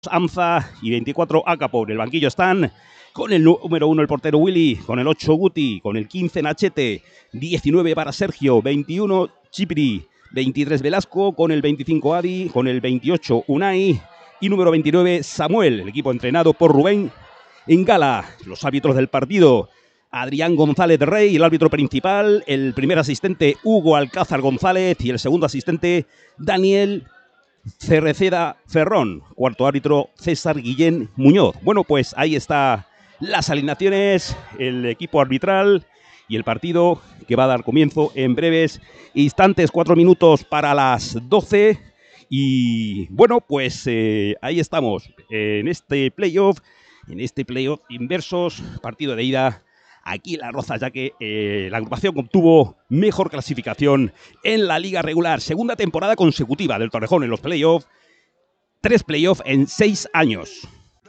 Amza y 24 Acapor. En el banquillo están con el número 1 el portero Willy, con el 8 Guti, con el 15 Nachete, 19 para Sergio, 21 Chipri, 23 Velasco, con el 25 Adi, con el 28 Unai y número 29 Samuel. El equipo entrenado por Rubén Engala. Los árbitros del partido: Adrián González Rey, el árbitro principal, el primer asistente Hugo Alcázar González y el segundo asistente Daniel Cerreceda Ferrón, cuarto árbitro César Guillén Muñoz. Bueno, pues ahí está las alineaciones, el equipo arbitral y el partido que va a dar comienzo en breves instantes, 4 minutos para las 12. Y bueno, pues ahí estamos en este playoff inversos, partido de ida aquí en Las Rozas, ya que la agrupación obtuvo mejor clasificación en la liga regular. Segunda temporada consecutiva del Torrejón en los playoffs. 3 playoffs en 6 años.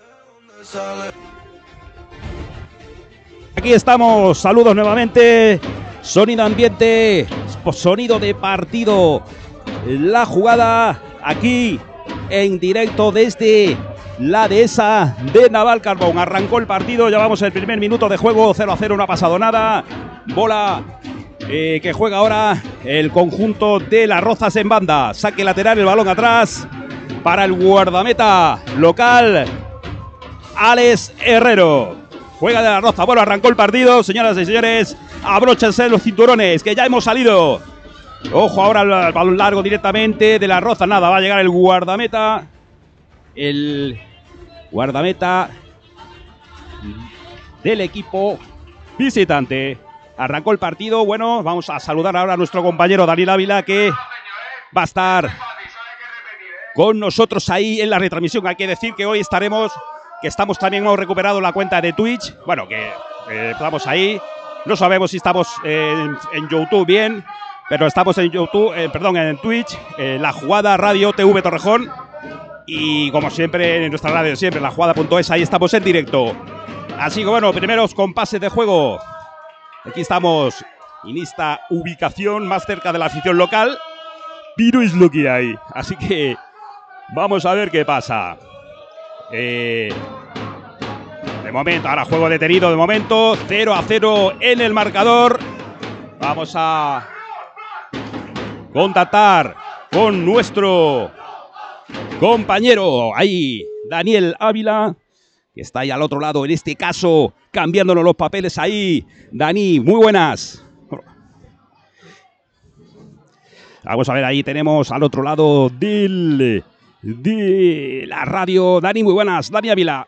Aquí estamos, saludos nuevamente. Sonido ambiente, sonido de partido. La jugada aquí en directo desde la dehesa de Navalcarbón. Arrancó el partido, llevamos el primer minuto de juego, 0-0, no ha pasado nada. Bola que juega ahora el conjunto de Las Rozas en banda. Saque lateral, el balón atrás para el guardameta local, Alex Herrero. Juega de Las Rozas. Bueno, arrancó el partido, señoras y señores. Abróchense los cinturones, que ya hemos salido. Ojo ahora al balón largo directamente de Las Rozas. Nada, va a llegar el guardameta. El guardameta del equipo visitante. Arrancó el partido. Bueno, vamos a saludar ahora a nuestro compañero Daniel Ávila, que va a estar con nosotros ahí en la retransmisión. Hay que decir que hoy estamos también, hemos recuperado la cuenta de Twitch. Bueno, que estamos ahí. No sabemos si estamos en YouTube bien, pero estamos en YouTube, en Twitch, La Jugada Radio TV Torrejón. Y como siempre, en nuestra radio siempre, lajugada.es, ahí estamos en directo. Así que bueno, primeros compases de juego. Aquí estamos en esta ubicación más cerca de la afición local, pero es lo que hay. Así que vamos a ver qué pasa. De momento, ahora juego detenido de momento, 0-0 en el marcador. Vamos a contactar con nuestro compañero ahí, Daniel Ávila, que está ahí al otro lado, en este caso, cambiándonos los papeles ahí. Dani, muy buenas. Vamos a ver, ahí tenemos al otro lado de la radio. Dani, muy buenas. Dani Ávila.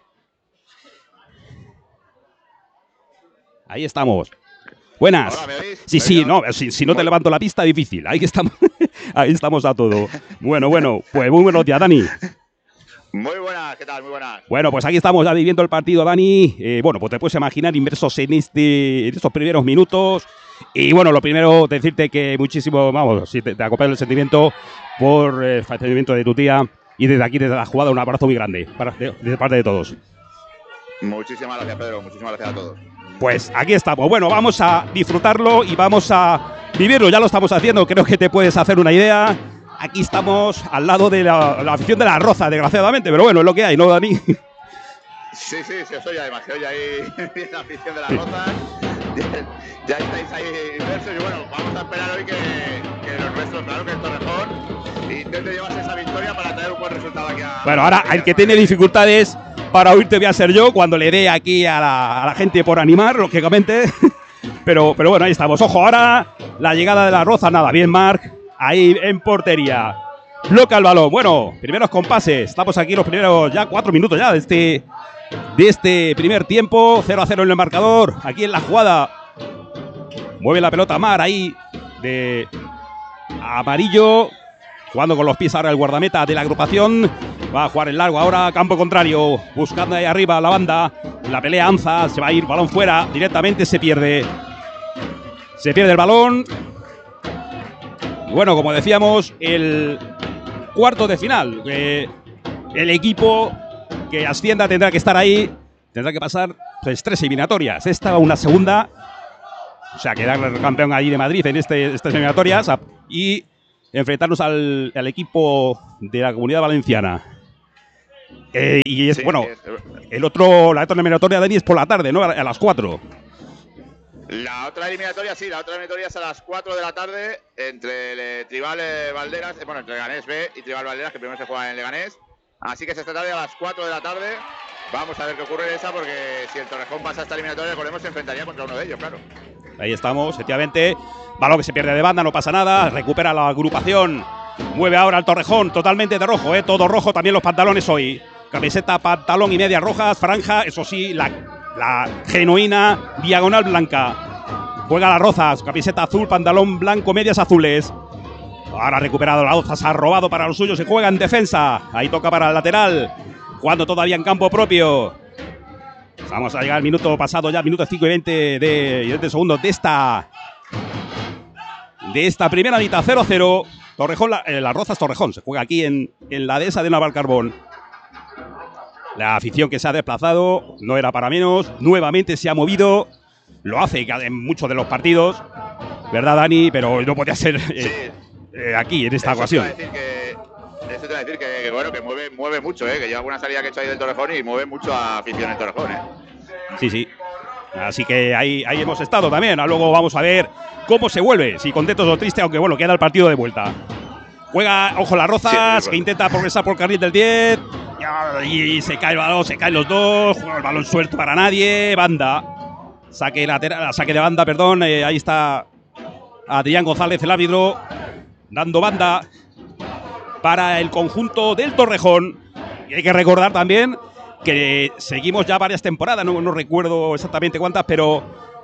Ahí estamos. Buenas. Hola, ¿me oís? Sí, no, si no te levanto la pista, difícil. Ahí estamos, ahí estamos a todo. Bueno, pues muy buenos días, Dani. Muy buenas, ¿qué tal? Muy buenas. Bueno, pues aquí estamos ya viviendo el partido, Dani. Bueno, pues te puedes imaginar inmersos en estos primeros minutos. Y bueno, lo primero, decirte que muchísimo, vamos, si te acoplas el sentimiento por el fallecimiento de tu tía. Y desde aquí, desde La Jugada, un abrazo muy grande de parte de todos. Muchísimas gracias, Pedro. Muchísimas gracias a todos. Pues aquí estamos. Bueno, vamos a disfrutarlo y vamos a vivirlo. Ya lo estamos haciendo, creo que te puedes hacer una idea. Aquí estamos al lado de la afición de Las Rozas, desgraciadamente, pero bueno, es lo que hay, ¿no, Dani? Sí, se oye además, se oye ahí la afición de Las Rozas. Ya estáis ahí inmersos y bueno, vamos a esperar hoy que los nuestros, claro, que el Torrejón intente llevarse esa victoria para tener un buen resultado aquí a... Bueno, ahora el que tiene dificultades para oírte voy a ser yo cuando le dé aquí a la gente por animar, lógicamente. Pero bueno, ahí estamos. Ojo, ahora la llegada de Las Rozas, nada, bien Marc, ahí en portería. Bloca el balón. Bueno, primeros compases. Estamos aquí los primeros ya 4 minutos ya de este primer tiempo. 0-0 en el marcador. Aquí en La Jugada. Mueve la pelota Mar ahí de amarillo. Jugando con los pies ahora el guardameta de la agrupación. Va a jugar en largo ahora, campo contrario. Buscando ahí arriba la banda. La pelea Anza, se va a ir, balón fuera. Directamente se pierde. Se pierde el balón. Y bueno, como decíamos, el cuarto de final. El equipo que ascienda tendrá que estar ahí. Tendrá que pasar pues 3 eliminatorias. Esta una segunda. O sea, quedar el campeón allí de Madrid en estas eliminatorias. Y enfrentarnos al equipo de la Comunidad Valenciana. Y es, Sí, bueno, es- la otra eliminatoria, Dani, es por la tarde, ¿no? A las 4. La otra eliminatoria, sí, la otra eliminatoria es a las 4 de la tarde entre Tribal Valderas, bueno, entre Leganés B y Tribal Valderas, que primero se juega en Leganés. Así que es esta tarde a las 4 de la tarde. Vamos a ver qué ocurre en esa, porque si el Torrejón pasa esta eliminatoria, recordemos, se enfrentaría contra uno de ellos, claro. Ahí estamos, efectivamente. Balón que se pierde de banda, no pasa nada. Recupera la agrupación. Mueve ahora el Torrejón, totalmente de rojo, todo rojo. También los pantalones hoy. Camiseta, pantalón y medias rojas, franja, eso sí, la genuina diagonal blanca. Juega las Rozas, camiseta azul, pantalón blanco, medias azules. Ahora ha recuperado la Rozas, ha robado para los suyos, se juega en defensa. Ahí toca para el lateral. Jugando todavía en campo propio. Vamos a llegar al minuto pasado ya, minuto 5 y 20 segundos de esta primera mitad. 0-0. Torrejón, las Rozas Torrejón. Se juega aquí en la dehesa de Navalcarbón. La afición que se ha desplazado no era para menos. Nuevamente se ha movido. Lo hace en muchos de los partidos, ¿verdad, Dani? Pero no podía ser aquí, en esta ocasión. Eso te iba a decir que bueno, que mueve mucho, que lleva alguna salida que he hecho ahí del Torrejón y mueve mucho a afición el Torrejón, Sí, sí. Así que ahí hemos estado también. Luego vamos a ver cómo se vuelve, si contentos o tristes, aunque bueno, queda el partido de vuelta. Juega, ojo, las Rozas, que intenta progresar por el carril del 10. Y se cae el balón, se caen los dos. Juega el balón suelto para nadie. Banda. Saque de banda, perdón. Ahí está Adrián González, el árbitro, dando banda para el conjunto del Torrejón. Y hay que recordar también que seguimos ya varias temporadas, no recuerdo exactamente cuántas, pero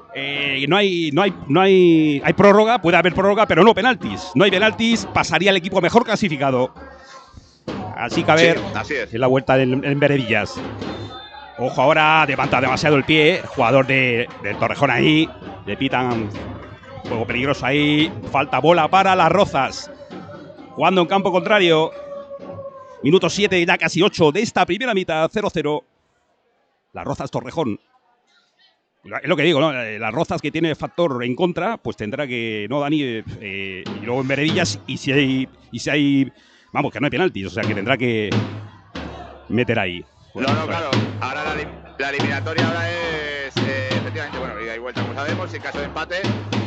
hay prórroga, puede haber prórroga, pero no penaltis. No hay penaltis, pasaría el equipo mejor clasificado. Así que a ver, así es. En la vuelta en Veredillas. Ojo, ahora levanta demasiado el pie, jugador del Torrejón ahí, le pitan juego peligroso ahí, falta bola para las Rozas. Jugando en campo contrario, minuto 7, ya casi 8 de esta primera mitad, 0-0. Las Rozas Torrejón. Es lo que digo, ¿no? Las Rozas, que tiene factor en contra, pues tendrá que, ¿no, Dani? Y luego en Veredillas, y si hay, vamos, que no hay penaltis, o sea que tendrá que meter ahí. Bueno, no, claro. Ahora la eliminatoria ahora es efectivamente, bueno, ida y vuelta, como sabemos. En caso de empate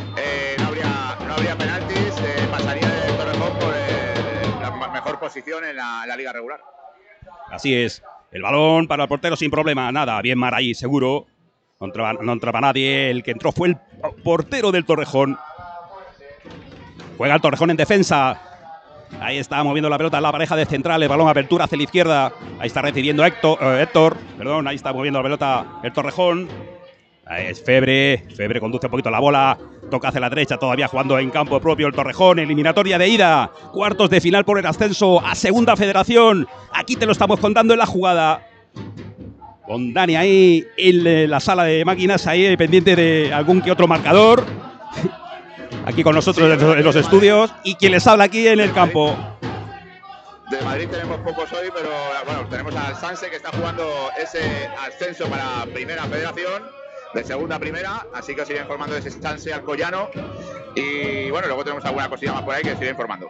no habría penaltis, pasaría el Torrejón por la mejor posición en la liga regular. Así es. El balón para el portero sin problema, nada, bien Mar ahí, seguro. No entraba nadie, el que entró fue el portero del Torrejón. Juega el Torrejón en defensa. Ahí está moviendo la pelota la pareja de centrales. Balón apertura hacia la izquierda. Ahí está recibiendo Héctor. Perdón, ahí está moviendo la pelota el Torrejón. Ahí es Febre. Febre conduce un poquito la bola. Toca hacia la derecha, todavía jugando en campo propio el Torrejón. Eliminatoria de ida. Cuartos de final por el ascenso a Segunda Federación. Aquí te lo estamos contando en la jugada. Con Dani ahí en la sala de máquinas, ahí pendiente de algún que otro marcador. Aquí con nosotros en los estudios. Y quien les habla aquí en el campo. De Madrid tenemos pocos hoy, pero bueno, tenemos al Sanse, que está jugando ese ascenso para Primera Federación, de Segunda a Primera, así que os iré informando de ese Sanse Alcoyano. Y bueno, luego tenemos alguna cosilla más por ahí que os iré informando.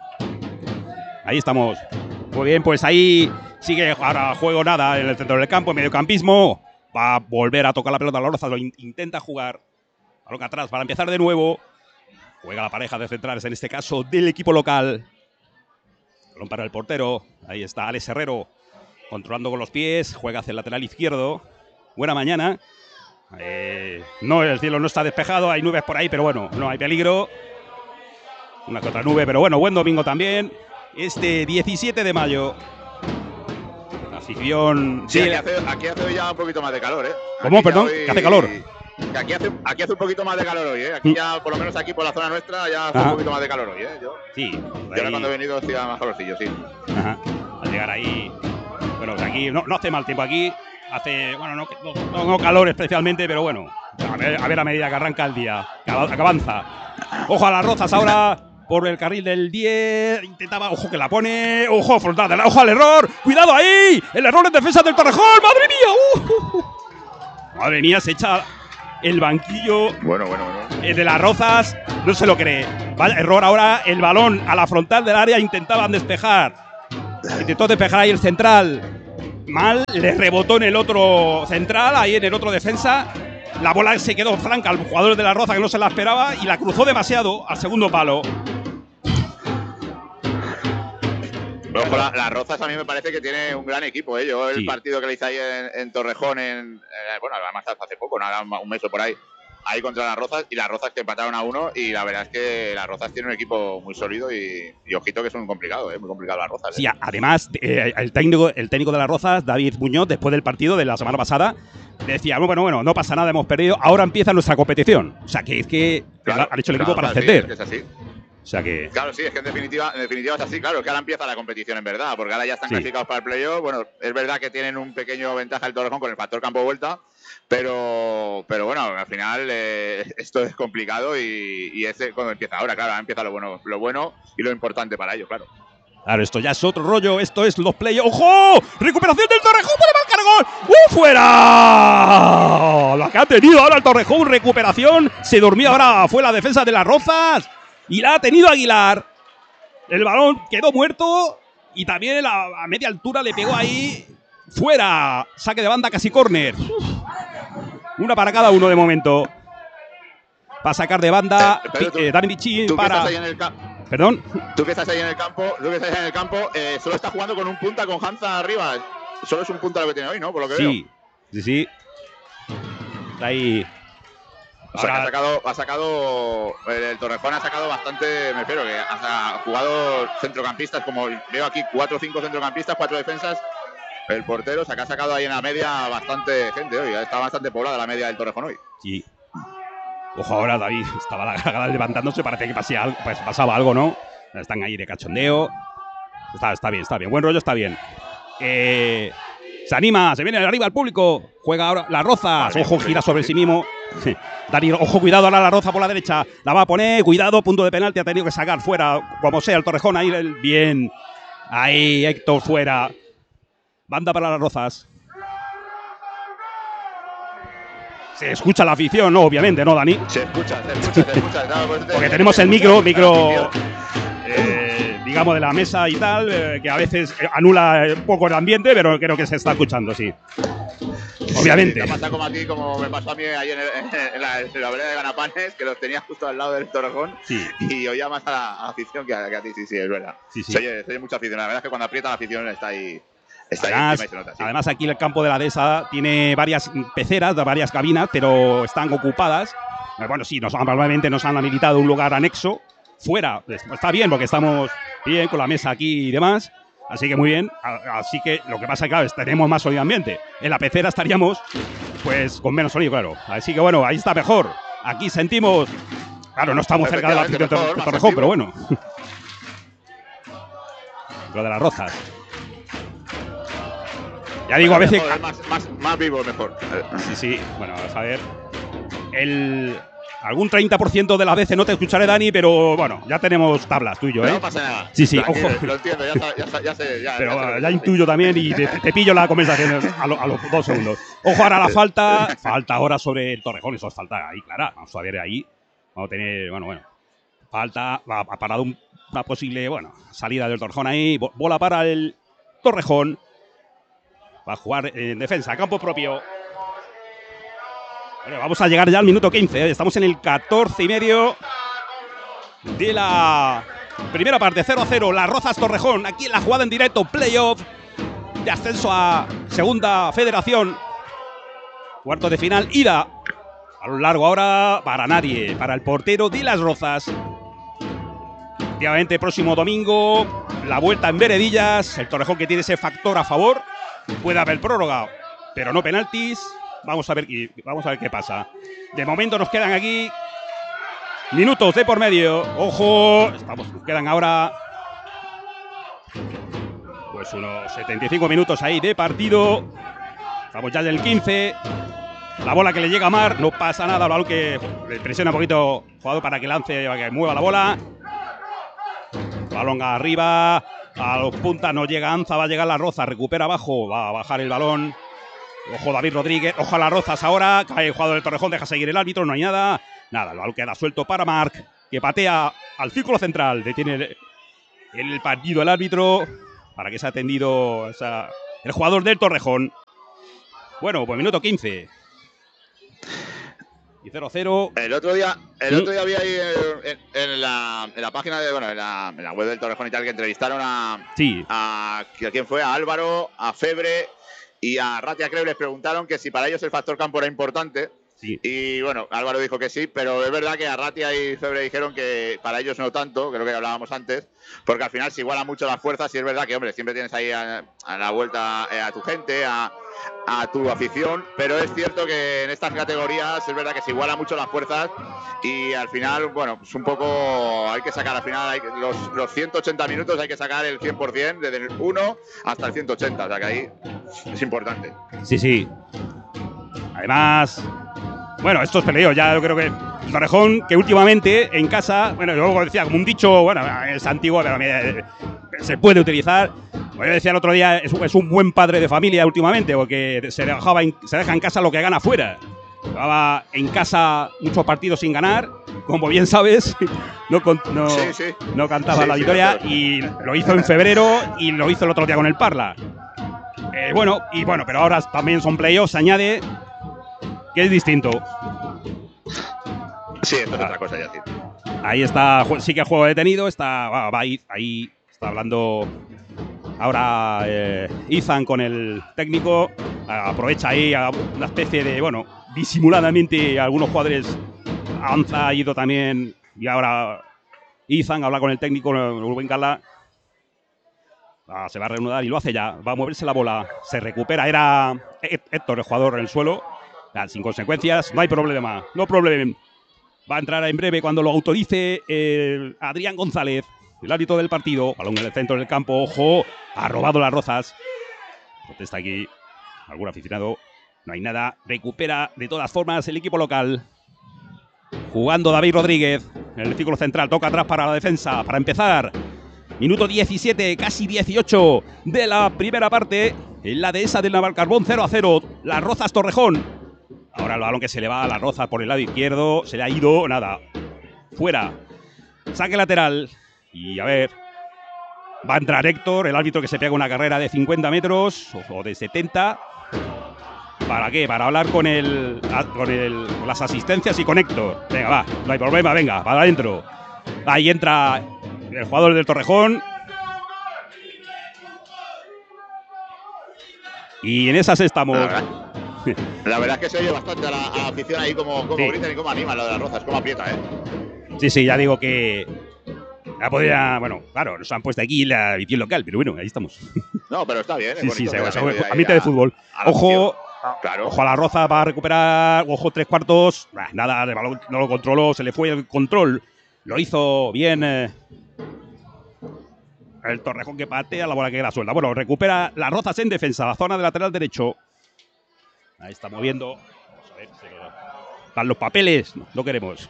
Ahí estamos. Muy bien, pues ahí sigue ahora juego nada en el centro del campo, en mediocampismo. Va a volver a tocar la pelota a la Rozas, lo intenta jugar. Balón atrás para empezar de nuevo. Juega la pareja de centrales, en este caso del equipo local. Balón para el portero. Ahí está Alex Herrero, controlando con los pies. Juega hacia el lateral izquierdo. Buena mañana. No, el cielo no está despejado. Hay nubes por ahí, pero bueno, no hay peligro. Una que otra nube, pero bueno, buen domingo también. Este 17 de mayo. Afición. Sí, aquí hace hoy ya un poquito más de calor, ¿Cómo? Perdón, ¿que hace calor? Aquí hace un poquito más de calor hoy, Aquí ya, por lo menos aquí por la zona nuestra, ya hace un poquito más de calor hoy, Sí. Yo ahora cuando he venido hacía más calorcillo, sí. Ajá. Al llegar ahí. Bueno, aquí no hace mal tiempo aquí. Hace, bueno, no calor especialmente, pero bueno. A ver a medida que arranca el día, que avanza. Ojo a las Rozas ahora. Por el carril del 10, intentaba, ojo que la pone, ojo frontal, ojo al error, cuidado ahí, el error en defensa del Torrejón, madre mía, madre mía, se echa el banquillo. Bueno. De las Rozas, no se lo cree. Vaya error ahora, el balón a la frontal del área, intentaban despejar, intentó despejar ahí el central mal, le rebotó en el otro central, ahí en el otro defensa. La bola se quedó franca al jugador de la Roza, que no se la esperaba, y la cruzó demasiado al segundo palo. Ojo, las Rozas a mí me parece que tiene un gran equipo. Yo el partido que le hice ahí en Torrejón, bueno, además hace poco, nada, un mes o por ahí contra las Rozas, y las Rozas que empataron a 1, y la verdad es que las Rozas tienen un equipo muy sólido y ojito que es muy complicado las Rozas. Sí, además, el técnico de las Rozas, David Muñoz, después del partido de la semana pasada, decía, bueno, no pasa nada, hemos perdido, ahora empieza nuestra competición. O sea, que claro, han hecho el equipo para ascender. Sí, es así. O sea que… Claro, sí, es que en definitiva es así, claro, que ahora empieza la competición en verdad, porque ahora ya están clasificados para el playoff. Bueno, es verdad que tienen un pequeño ventaja el Torrejón con el factor campo-vuelta, pero bueno, al final esto es complicado y es cuando empieza ahora, claro, ahora empieza lo bueno y lo importante para ellos, claro. Claro, esto ya es otro rollo, esto es los playoffs. ¡Ojo! ¡Recuperación del Torrejón! ¡Puede marcar gol! ¡Fuera! Lo que ha tenido ahora el Torrejón, recuperación. Se durmió ahora, fue la defensa de las Rozas. Y la ha tenido Aguilar. El balón quedó muerto. Y también a media altura le pegó ahí. Fuera. Saque de banda, casi córner. Una para cada uno de momento. Va a sacar de banda Dani Vichin para… Perdón. Tú que estás ahí en el campo, solo está jugando con un punta con Hanza arriba. Solo es un punta lo que tiene hoy, ¿no? Por lo que veo. Sí. Está ahí. O sea, que ha sacado el Torrejón ha sacado bastante, me refiero, que ha jugado centrocampistas, como veo aquí, 4 o 5 centrocampistas, 4 defensas, el portero, o sea, que ha sacado ahí en la media bastante gente hoy, está bastante poblada la media del Torrejón hoy. Sí. Ojo ahora, David, estaba la garganta levantándose, parece que pasaba algo, ¿no? Están ahí de cachondeo. Está bien, buen rollo, está bien. Se anima, se viene arriba el público. Juega ahora las Rozas. Ojo, gira sobre sí mismo. Dani, ojo, cuidado ahora la Roza por la derecha. La va a poner, cuidado, punto de penalti. Ha tenido que sacar fuera, como sea, el Torrejón. Ahí, bien. Ahí, Héctor fuera. Banda para las Rozas. Se escucha la afición, ¿no? Obviamente, ¿no, Dani? Se escucha. Porque tenemos el micro digamos, de la mesa y tal, que a veces anula un poco el ambiente, pero creo que se está escuchando, sí. Obviamente. Sí, pasa como aquí, como me pasó a mí ahí en la vereda de Ganapanes, que los tenía justo al lado del Torrejón, y oía más a la afición que a ti, sí, es verdad. Sí. Se oye mucha afición, la verdad es que cuando aprieta la afición está ahí. Además, aquí el campo de la Dehesa tiene varias peceras, varias cabinas, pero están ocupadas. Bueno, sí, normalmente nos han habilitado un lugar anexo fuera. Está bien, porque estamos bien con la mesa aquí y demás. Así que muy bien. Así que lo que pasa, claro, es que tenemos más sonido ambiente. En la pecera estaríamos, pues, con menos sonido, claro. Así que bueno, ahí está mejor. Aquí sentimos… Claro, no estamos cerca de la afición de Torrejón, pero bueno. Lo de las Rozas. Ya digo, a veces… Más vivo, mejor. Sí. Bueno, vamos a ver. Algún 30% de las veces no te escucharé, Dani, pero bueno, ya tenemos tablas tú y yo, ¿eh? No pasa nada. Sí, ojo. Lo entiendo, ya sé. Pero ya intuyo también y te pillo la conversación a los 2 segundos. Ojo, ahora la falta. Falta ahora sobre el Torrejón. Eso es falta ahí, clara. Vamos a ver ahí. Vamos a tener, bueno. Falta. Ha parado una posible, salida del Torrejón ahí. Bola para el Torrejón. Va a jugar en defensa, campo propio. Bueno, vamos a llegar ya al minuto 15. Estamos en el 14,5 de la primera parte. 0-0. Las Rozas Torrejón. Aquí en la jugada en directo. Playoff de ascenso a Segunda Federación. Cuarto de final. Ida. A lo largo ahora para nadie. Para el portero de las Rozas. Efectivamente, próximo domingo. La vuelta en Veredillas. El Torrejón que tiene ese factor a favor. Puede haber prórroga, pero no penaltis. Vamos a ver qué pasa. De momento nos quedan aquí minutos de por medio. Ojo, nos quedan ahora pues unos 75 minutos ahí de partido. Estamos ya en el 15. La bola que le llega a Mar, no pasa nada. Lo que le presiona un poquito el jugador para que lance, para que mueva la bola. Balón arriba. A los puntas no llega Anza, va a llegar la Roza, recupera abajo, va a bajar el balón. Ojo David Rodríguez, ojo a las Rozas ahora, cae el jugador del Torrejón, deja seguir el árbitro, no hay nada. Nada, el balón queda suelto para Marc, que patea al círculo central, detiene el partido el árbitro, para que se ha atendido esa el jugador del Torrejón. Bueno, pues minuto 15. Y 0-0. El otro día había ahí en la página de, bueno, en la web del Torrejón y tal, que entrevistaron a quién fue, a Álvaro, a Febre y a Ratia, creo, les preguntaron que si para ellos el factor campo era importante. Sí. Y bueno, Álvaro dijo que sí, pero es verdad que a Ratia y Febre dijeron que para ellos no tanto, que es lo que hablábamos antes, porque al final se igualan mucho las fuerzas y es verdad que, hombre, siempre tienes ahí a la vuelta a tu gente, a tu afición, pero es cierto que en estas categorías es verdad que se igualan mucho las fuerzas y al final, bueno, pues un poco hay que sacar, al final los 180 minutos hay que sacar el 100%, desde el 1 hasta el 180, o sea que ahí es importante. Sí, sí. Además, bueno, estos peleos, ya yo creo que el Torrejón, que últimamente en casa, bueno, yo decía como un dicho, bueno, es antiguo, pero se puede utilizar. Como yo decía el otro día, es un buen padre de familia últimamente, porque se deja en casa lo que gana fuera. Llevaba en casa muchos partidos sin ganar, como bien sabes, no cantaba la victoria, y lo hizo en febrero y lo hizo el otro día con el Parla. Bueno, pero ahora también son playoffs, se añade que es distinto. Sí, esto es otra cosa ya, sí. Ahí está, sí que el juego detenido, va ahí está hablando ahora Ethan con el técnico, aprovecha ahí una especie de, bueno, disimuladamente algunos jugadores, Anza ha ido también, y ahora Ethan habla con el técnico, Rubén Gala. Se va a reanudar y lo hace ya, va a moverse la bola, se recupera, era Héctor el jugador en el suelo, sin consecuencias, no hay problema, no problema. Va a entrar en breve cuando lo autorice Adrián González, el árbitro del partido. Balón en el centro del campo, ojo, ha robado las Rozas. Protesta aquí algún aficionado, no hay nada. Recupera de todas formas el equipo local. Jugando David Rodríguez en el círculo central, toca atrás para la defensa, para empezar. Minuto 17, casi 18 de la primera parte. En la dehesa del Navalcarbón, 0-0. Las Rozas Torrejón. Ahora el balón que se le va a la Roza por el lado izquierdo. Se le ha ido, nada. Fuera. Saque lateral. Y a ver. Va a entrar Héctor, el árbitro que se pega una carrera de 50 metros o de 70. ¿Para qué? Para hablar con las asistencias y con Héctor. Venga, va. No hay problema, venga, para adentro. Ahí entra el jugador del Torrejón. Y en esas estamos. La verdad es que se oye bastante a la afición ahí como gritan y como animan lo de las Rozas, como aprieta, ¿eh? Sí, ya digo que ya podría, bueno, claro, nos han puesto aquí la edición local, pero bueno, ahí estamos. No, pero está bien, sí, ambiente de fútbol. Ojo, claro. Ojo a la Roza para recuperar, ojo 3/4, nada, de balón no lo controló, se le fue el control, lo hizo bien el Torrejón que patea la bola que la suelta. Bueno, recupera las Rozas en defensa, la zona de lateral derecho. Ahí está moviendo. Vamos a ver, están los papeles, no queremos.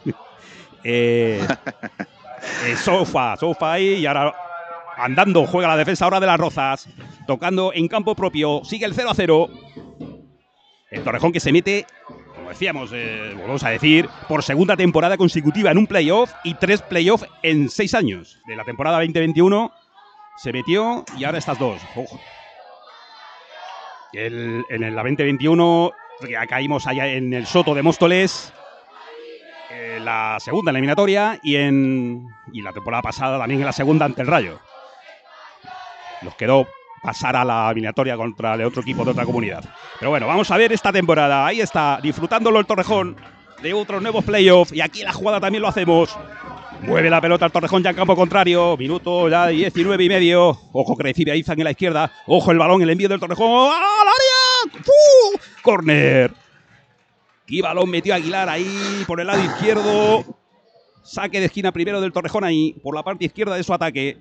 Sofa ahí y ahora andando juega la defensa ahora de las Rozas, tocando en campo propio, sigue el 0-0. El Torrejón que se mete, como decíamos, volvemos a decir, por segunda temporada consecutiva en un playoff y 3 playoffs en 6 años. De la temporada 2021 se metió y ahora estas dos. Ojo. En la 2021 ya caímos allá en el Soto de Móstoles, la segunda eliminatoria, y la temporada pasada también en la segunda ante el Rayo. Nos quedó pasar a la eliminatoria contra el otro equipo de otra comunidad. Pero bueno, vamos a ver esta temporada. Ahí está, disfrutándolo el Torrejón de otros nuevos playoffs, y aquí la jugada también lo hacemos. Mueve la pelota el Torrejón ya en campo contrario. Minuto ya 19 y medio. Ojo que recibe a Izan en la izquierda. Ojo el balón, el envío del Torrejón. ¡Al área! ¡Corner! Y balón metió a Aguilar ahí por el lado izquierdo. Saque de esquina primero del Torrejón ahí, por la parte izquierda de su ataque.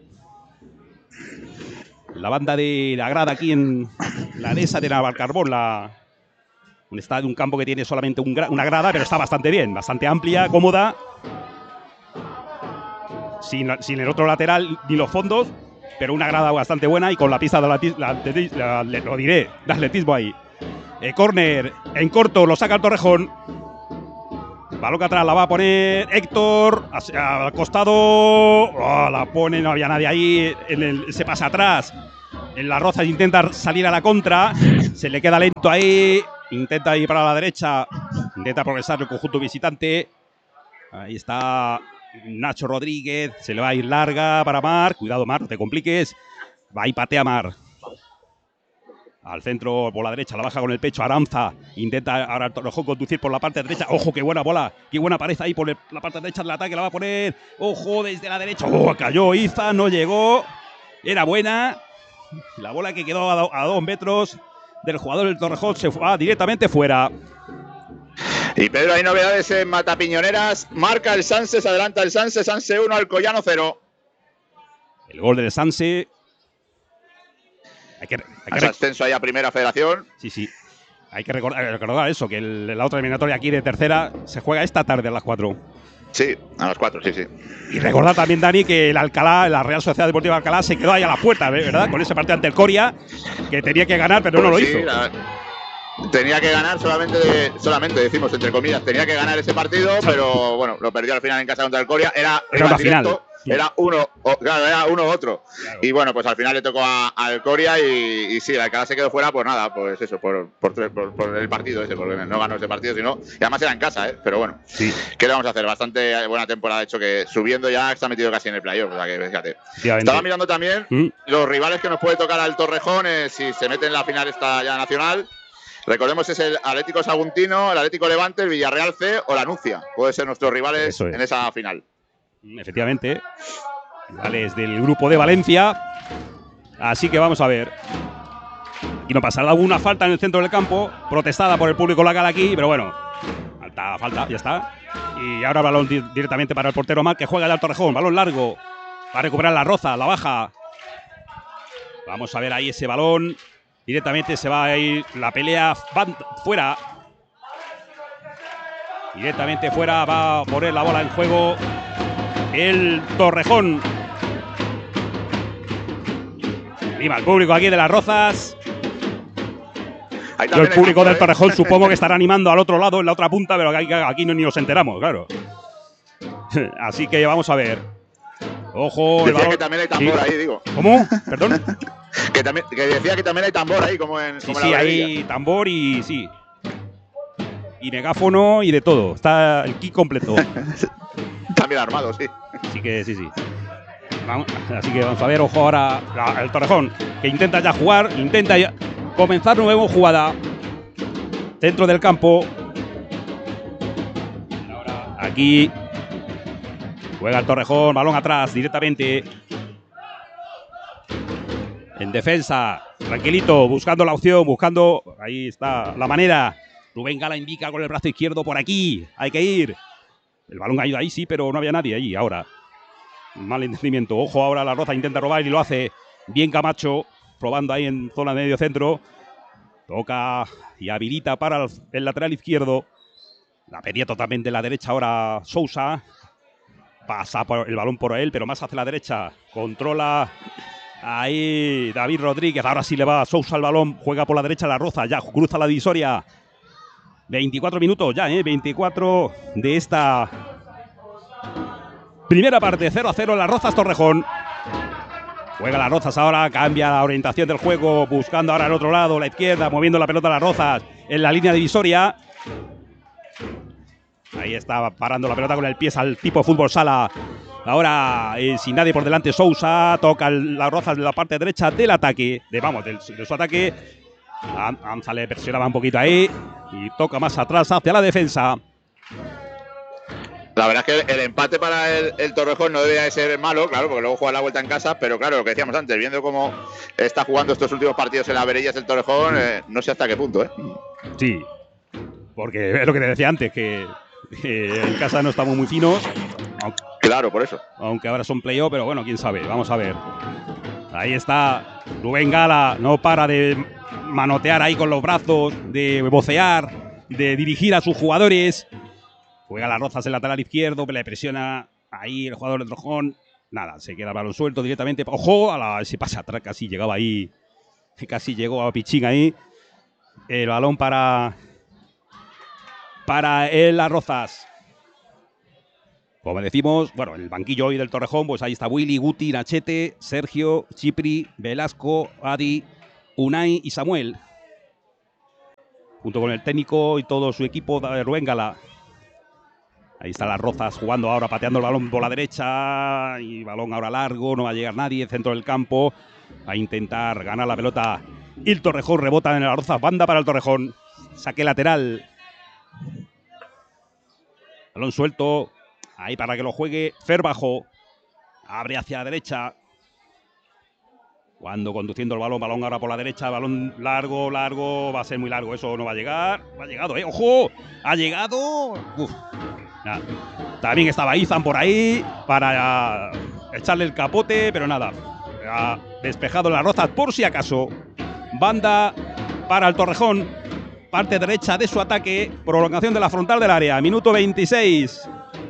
La banda de la grada aquí en la dehesa de Navalcarbón. Está en un campo que tiene solamente una grada, pero está bastante bien, bastante amplia, cómoda. Sin el otro lateral ni los fondos, pero una grada bastante buena y con la pista de lo diré, de atletismo ahí. Córner en corto, lo saca el Torrejón. Balón que atrás la va a poner Héctor, al costado. La pone, no había nadie ahí. Se pasa atrás. En Las Rozas intenta salir a la contra. Se le queda lento ahí. Intenta ir para la derecha. Intenta progresar el conjunto visitante. Ahí está Nacho Rodríguez. Se le va a ir larga para Mar. Cuidado, Mar, no te compliques. Va y patea Mar. Al centro por la derecha, la baja con el pecho Aranza. Intenta ahora el Torrejón conducir por la parte derecha. Ojo, qué buena bola. Qué buena pared ahí por la parte derecha del ataque. La va a poner. Ojo, desde la derecha. Oh, cayó Iza, no llegó. Era buena. La bola que quedó a 2 metros del jugador del Torrejón se va directamente fuera. Y Pedro, hay novedades en Matapiñoneras. Marca el Sanse, se adelanta el Sanse. Sanse 1, Alcoyano 0. El gol del Sanse. Hay que ascenso ahí a Primera Federación. Sí, sí. Hay que recordar eso, que la otra eliminatoria aquí de tercera se juega esta tarde a las 4. Sí, a las 4, sí, sí. Y recordar también, Dani, que el Alcalá, la Real Sociedad Deportiva Alcalá, se quedó ahí a la puerta, ¿verdad? Con ese partido ante el Coria, que tenía que ganar, pero no lo hizo. Tenía que ganar solamente decimos entre comillas, tenía que ganar ese partido, pero bueno, lo perdió al final en casa contra el Coria. Era una final. Era uno u otro. Claro. Y bueno, pues al final le tocó al Coria y sí, el Alcalá se quedó fuera, pues nada, pues eso, por el partido ese, porque no ganó ese partido, sino, y además era en casa, pero bueno, sí. ¿Qué le vamos a hacer? Bastante buena temporada, de hecho, que subiendo ya está metido casi en el playoff, o sea que fíjate. Estaba mirando también los rivales que nos puede tocar al Torrejón, si se mete en la final esta ya nacional. Recordemos, es el Atlético Saguntino, el Atlético Levante, el Villarreal C o la Nucia. Puede ser nuestros rivales en esa final. Efectivamente. Rivales del grupo de Valencia. Así que vamos a ver. Y no pasará alguna falta en el centro del campo, protestada por el público local aquí, pero bueno, falta, ya está. Y ahora balón directamente para el portero Mar, que juega el Torrejón. Balón largo. Va a recuperar la Roza, la baja. Vamos a ver ahí ese balón. Directamente se va a ir la pelea fuera. Directamente fuera, va a poner la bola en juego el Torrejón. Viva el público aquí de Las Rozas. Yo el público del Torrejón supongo que estará animando al otro lado, en la otra punta, pero aquí ni nos enteramos, claro. Así que vamos a ver. Ojo, decía que también hay tambor ahí, digo. ¿Cómo? ¿Perdón? que decía que también hay tambor ahí, como en sí, hay tambor y sí. Y megáfono y de todo. Está el kit completo. También armado, sí. Así que sí. Así que vamos a ver, ojo ahora el Torrejón, que intenta ya jugar, intenta ya comenzar nueva jugada. Centro del campo. Ahora aquí. Juega el Torrejón, balón atrás directamente. En defensa, tranquilito, buscando la opción, buscando. Ahí está la manera. Rubén Gala indica con el brazo izquierdo por aquí. Hay que ir. El balón ha ido ahí, sí, pero no había nadie allí ahora. Mal entendimiento. Ojo, ahora la Roza intenta robar y lo hace bien Camacho, probando ahí en zona de medio centro. Toca y habilita para el lateral izquierdo. La pedía totalmente la derecha ahora Sousa. Pasa el balón por él, pero más hacia la derecha. Controla ahí David Rodríguez. Ahora sí le va a Sousa el balón. Juega por la derecha la Roza. Ya cruza la divisoria. 24 minutos ya, 24 de esta primera parte. 0-0 Las Rozas Torrejón. Juega Las Rozas ahora. Cambia la orientación del juego. Buscando ahora el otro lado, la izquierda. Moviendo la pelota Las Rozas en la línea divisoria. Ahí está parando la pelota con el pie al tipo fútbol sala. Ahora, sin nadie por delante, Sousa toca Las Rozas de la parte derecha del ataque. De su ataque. Anza le presionaba un poquito ahí. Y toca más atrás hacia la defensa. La verdad es que el empate para el Torrejón no debería de ser malo, claro, porque luego juega la vuelta en casa, pero claro, lo que decíamos antes, viendo cómo está jugando estos últimos partidos en la Verellas el Torrejón, no sé hasta qué punto, Sí, porque es lo que te decía antes, que en casa no estamos muy finos. Claro, por eso. Aunque ahora son play-off, pero bueno, quién sabe, vamos a ver. Ahí está Rubén Gala, no para de manotear ahí con los brazos, de vocear, de dirigir a sus jugadores. Juega Las Rozas el lateral izquierdo, le presiona ahí el jugador del Torrejón. Nada, se queda el balón suelto directamente. Ojo, ese pase atrás, casi llegaba ahí. Casi llegó a Pichín ahí. El balón para Las Rozas. Como decimos, bueno, el banquillo hoy del Torrejón, pues ahí está Willy, Guti, Nachete, Sergio, Chipri, Velasco, Adi, Unai y Samuel. Junto con el técnico y todo su equipo de Rubén Gala. Ahí están las Rozas jugando ahora, pateando el balón por la derecha. Y balón ahora largo, no va a llegar nadie, centro del campo. A intentar ganar la pelota. Y el Torrejón rebota en las Rozas, banda para el Torrejón. Saque lateral. Balón suelto. Ahí para que lo juegue Fer Bajo. Abre hacia la derecha. Cuando conduciendo el balón, balón ahora por la derecha, balón largo, va a ser muy largo, eso no va a llegar. Ha llegado, ¡ojo! ¡Ha llegado! Uf. Nada. También estaba Izan por ahí para echarle el capote, pero nada. Ha despejado las Rozas por si acaso. Banda para el Torrejón. Parte derecha de su ataque. Prolongación de la frontal del área. Minuto 26.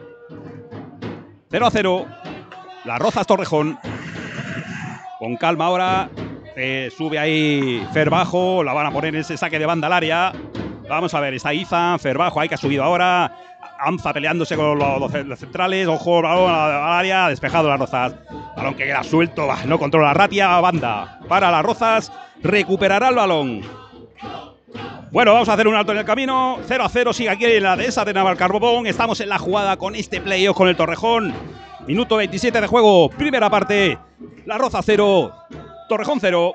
0-0. Las Rozas Torrejón. Con calma ahora. Sube ahí Fer Bajo. La van a poner en ese saque de banda al área. Vamos a ver. Está Izan. Fer Bajo ahí que ha subido ahora. Anza peleándose con los centrales. Ojo, balón al área. Despejado las Rozas. Balón que queda suelto. No controla Ratia. Banda para las Rozas. Recuperará el balón. Bueno, vamos a hacer un alto en el camino. 0-0 sigue aquí en la dehesa de Navalcarbón. Estamos en la jugada con este playoff con el Torrejón. Minuto 27 de juego. Primera parte. La Roza 0. Torrejón 0.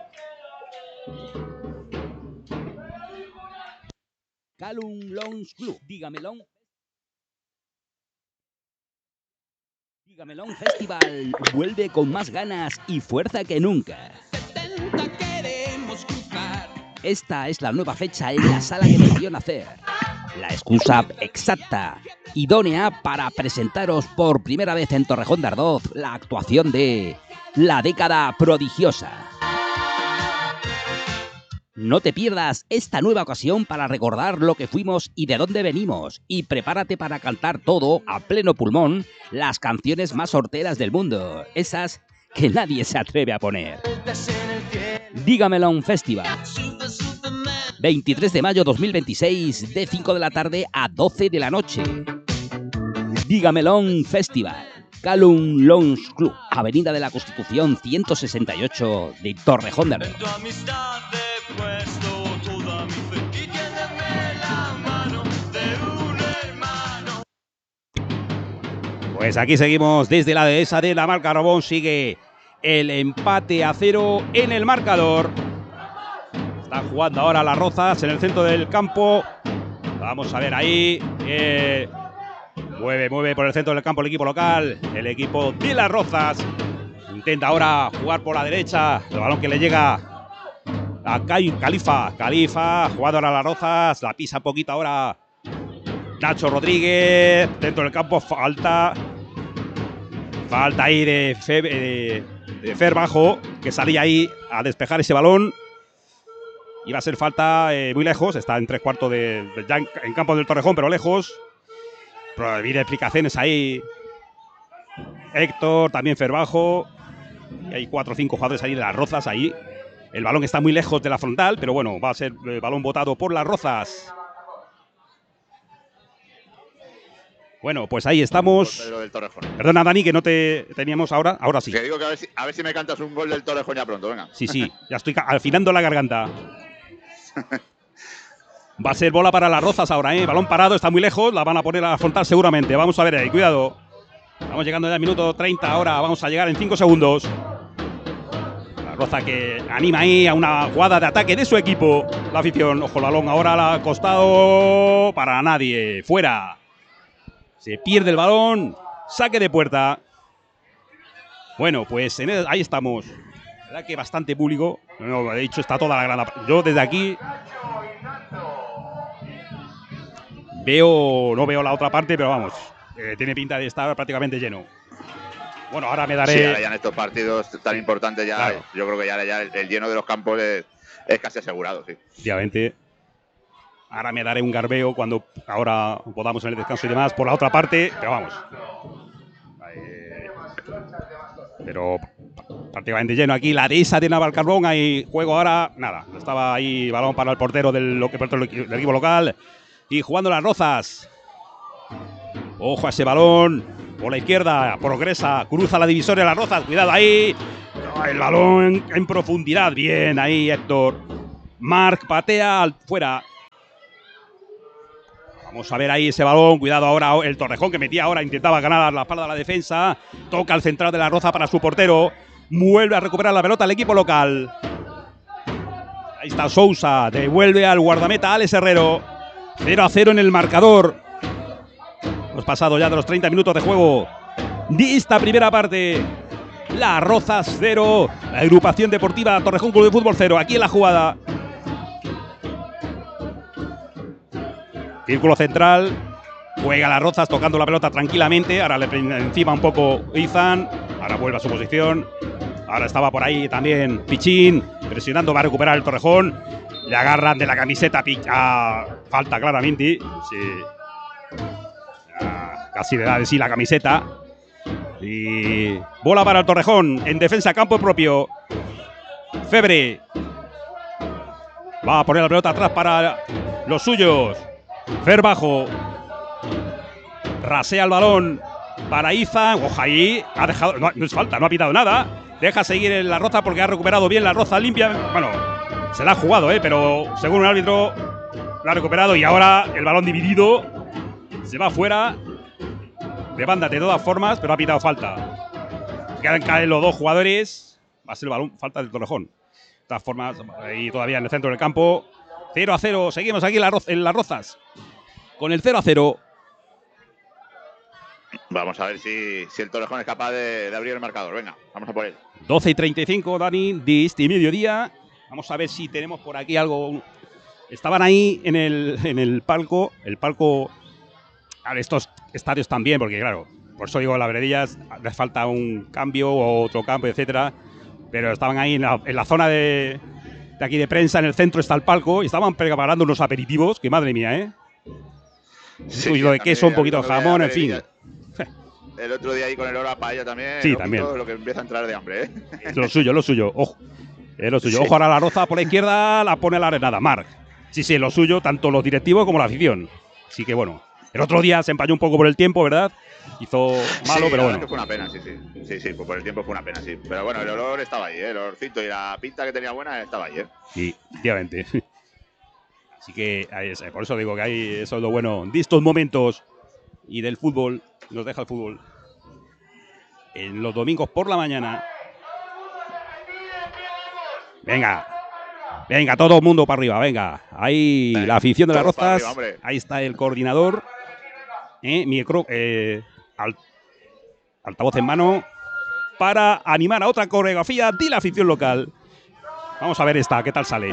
Calum Lounge Club. Dígamelo. Dígamelo Festival. Vuelve con más ganas y fuerza que nunca. 70 queremos cruzar. Esta es la nueva fecha en la sala que me vio nacer. La excusa exacta, idónea para presentaros por primera vez en Torrejón de Ardoz la actuación de La Década Prodigiosa. No te pierdas esta nueva ocasión para recordar lo que fuimos y de dónde venimos. Y prepárate para cantar todo a pleno pulmón las canciones más horteras del mundo. Esas que nadie se atreve a poner. Dígamelo un festival. 23 de mayo 2026, de 5 de la tarde a 12 de la noche. Dígamelo Festival. Calum Lounge Club, Avenida de la Constitución 168 de Torrejón de Ardoz. Pues aquí seguimos desde la dehesa de Navalcarbón. Sigue el empate a 0 en el marcador. Están jugando ahora las Rozas en el centro del campo. Vamos a ver ahí. Mueve por el centro del campo el equipo local. El equipo de las Rozas. Intenta ahora jugar por la derecha. El balón que le llega a Califa. Califa, jugando ahora las Rozas. La pisa un poquito ahora Nacho Rodríguez. Dentro del campo falta. Falta ahí de Fer Bajo, que salía ahí a despejar ese balón. Iba a ser falta muy lejos. Está en 3/4 ya en campo del Torrejón, pero lejos. Prohibir explicaciones ahí. Héctor, también Fer Bajo. Y hay 4 o 5 jugadores ahí de las Rozas ahí. El balón está muy lejos de la frontal, pero bueno, va a ser balón botado por las Rozas. Bueno, pues ahí estamos. Del Torrejón. Perdona, Dani, que no te teníamos ahora. Ahora sí. Que digo que a ver si me cantas un gol del Torrejón ya pronto, venga. Sí, ya estoy afinando la garganta. Va a ser bola para las Rozas ahora, ¿eh? Balón parado, está muy lejos, la van a poner a la frontal seguramente. Vamos a ver ahí, cuidado. Estamos llegando ya al minuto 30 ahora, vamos a llegar en 5 segundos. La Roza que anima ahí a una jugada de ataque de su equipo. La afición, ojo el balón ahora al costado, para nadie, fuera. Se pierde el balón, saque de puerta. Bueno, pues ahí estamos. La verdad que bastante público. No, de hecho, está toda la grada. Yo desde aquí no veo la otra parte, pero vamos, tiene pinta de estar prácticamente lleno. Bueno, ahora me daré. Sí, ahora ya en estos partidos tan importantes ya, claro. Yo creo que ya el lleno de los campos es casi asegurado, sí. Efectivamente. Ahora me daré un garbeo cuando ahora podamos en el descanso y demás por la otra parte, pero vamos. Pero prácticamente lleno aquí la dehesa de Navalcarbón. Hay juego ahora, nada. Estaba ahí balón para el portero del equipo local. Y jugando las Rozas. Ojo a ese balón. Por la izquierda, progresa, cruza la divisoria de las Rozas. Cuidado ahí. El balón en profundidad. Bien ahí, Héctor. Marc patea fuera. Vamos a ver ahí ese balón. Cuidado ahora el Torrejón que metía ahora. Intentaba ganar la espalda de la defensa. Toca al central de la Roza para su portero. Vuelve a recuperar la pelota el equipo local. Ahí está Sousa. Devuelve al guardameta Alex Herrero. 0-0 en el marcador. Hemos pasado ya de los 30 minutos de juego de esta primera parte. Las Rozas 0. La agrupación deportiva Torrejón Club de Fútbol 0. Aquí en la jugada. Círculo central. Juega las Rozas tocando la pelota tranquilamente. Ahora le prende encima un poco Izan. Ahora vuelve a su posición. Ahora estaba por ahí también Pichín. Presionando, va a recuperar el Torrejón. Le agarran de la camiseta. Falta claramente. Sí. Casi le da de sí la camiseta. Y bola para el Torrejón. En defensa, campo propio. Febre. Va a poner la pelota atrás para los suyos. Fer bajo. Rasea el balón para Iza. Ojo ahí. Ha dejado. No es falta, no ha pitado nada. Deja seguir en la Roza porque ha recuperado bien la Roza limpia. Bueno, se la ha jugado, pero según el árbitro la ha recuperado. Y ahora el balón dividido. Se va fuera. De banda de todas formas, pero ha pitado falta. Quedan caer los dos jugadores. Va a ser el balón, falta del Torrejón. De todas formas, ahí todavía en el centro del campo. 0-0. Seguimos aquí en las Rozas. Con el 0-0. Vamos a ver si el Torrejón es capaz de abrir el marcador. Venga, vamos a por él. 12:35, Dani, de este mediodía. Vamos a ver si tenemos por aquí algo. Estaban ahí en el palco. El palco. A estos estadios también, porque claro, por eso digo, la Veredillas les falta un cambio o otro cambio, etcétera. Pero estaban ahí en la zona de aquí de prensa, en el centro está el palco, y estaban preparando unos aperitivos, que madre mía, ¿eh? Sí, lo de queso, un poquito de jamón, en fin. El otro día ahí con el hora paella también. Sí, también. Lo que empieza a entrar de hambre, ¿eh? Lo suyo. Ojo. Lo suyo. Sí. Ojo, ahora la Roza por la izquierda la pone la arenada, Marc. Sí, lo suyo, tanto los directivos como la afición. Así que bueno. El otro día se empañó un poco por el tiempo, ¿verdad? Hizo malo, sí, pero bueno. Fue una pena, sí. Sí, pues por el tiempo fue una pena, sí. Pero bueno, el olor estaba ahí, ¿eh? El olorcito y la pinta que tenía buena estaba ahí, ¿eh? Sí, efectivamente. Así que por eso digo que hay eso es lo bueno de estos momentos y del fútbol. Nos deja el fútbol. En los domingos por la mañana. Venga, todo el mundo para arriba, venga. Ahí la afición de las Rozas. Arriba, ahí está el coordinador. Micro, altavoz en mano para animar a otra coreografía de la afición local. Vamos a ver esta, ¿qué tal sale?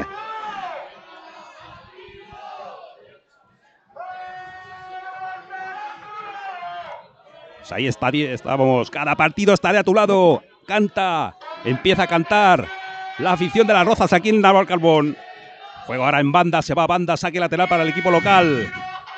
Pues ahí estábamos. Cada partido estaré a tu lado. Canta, empieza a cantar la afición de las Rozas aquí en Navalcarbón. Juego ahora en banda, se va a banda, saque lateral para el equipo local.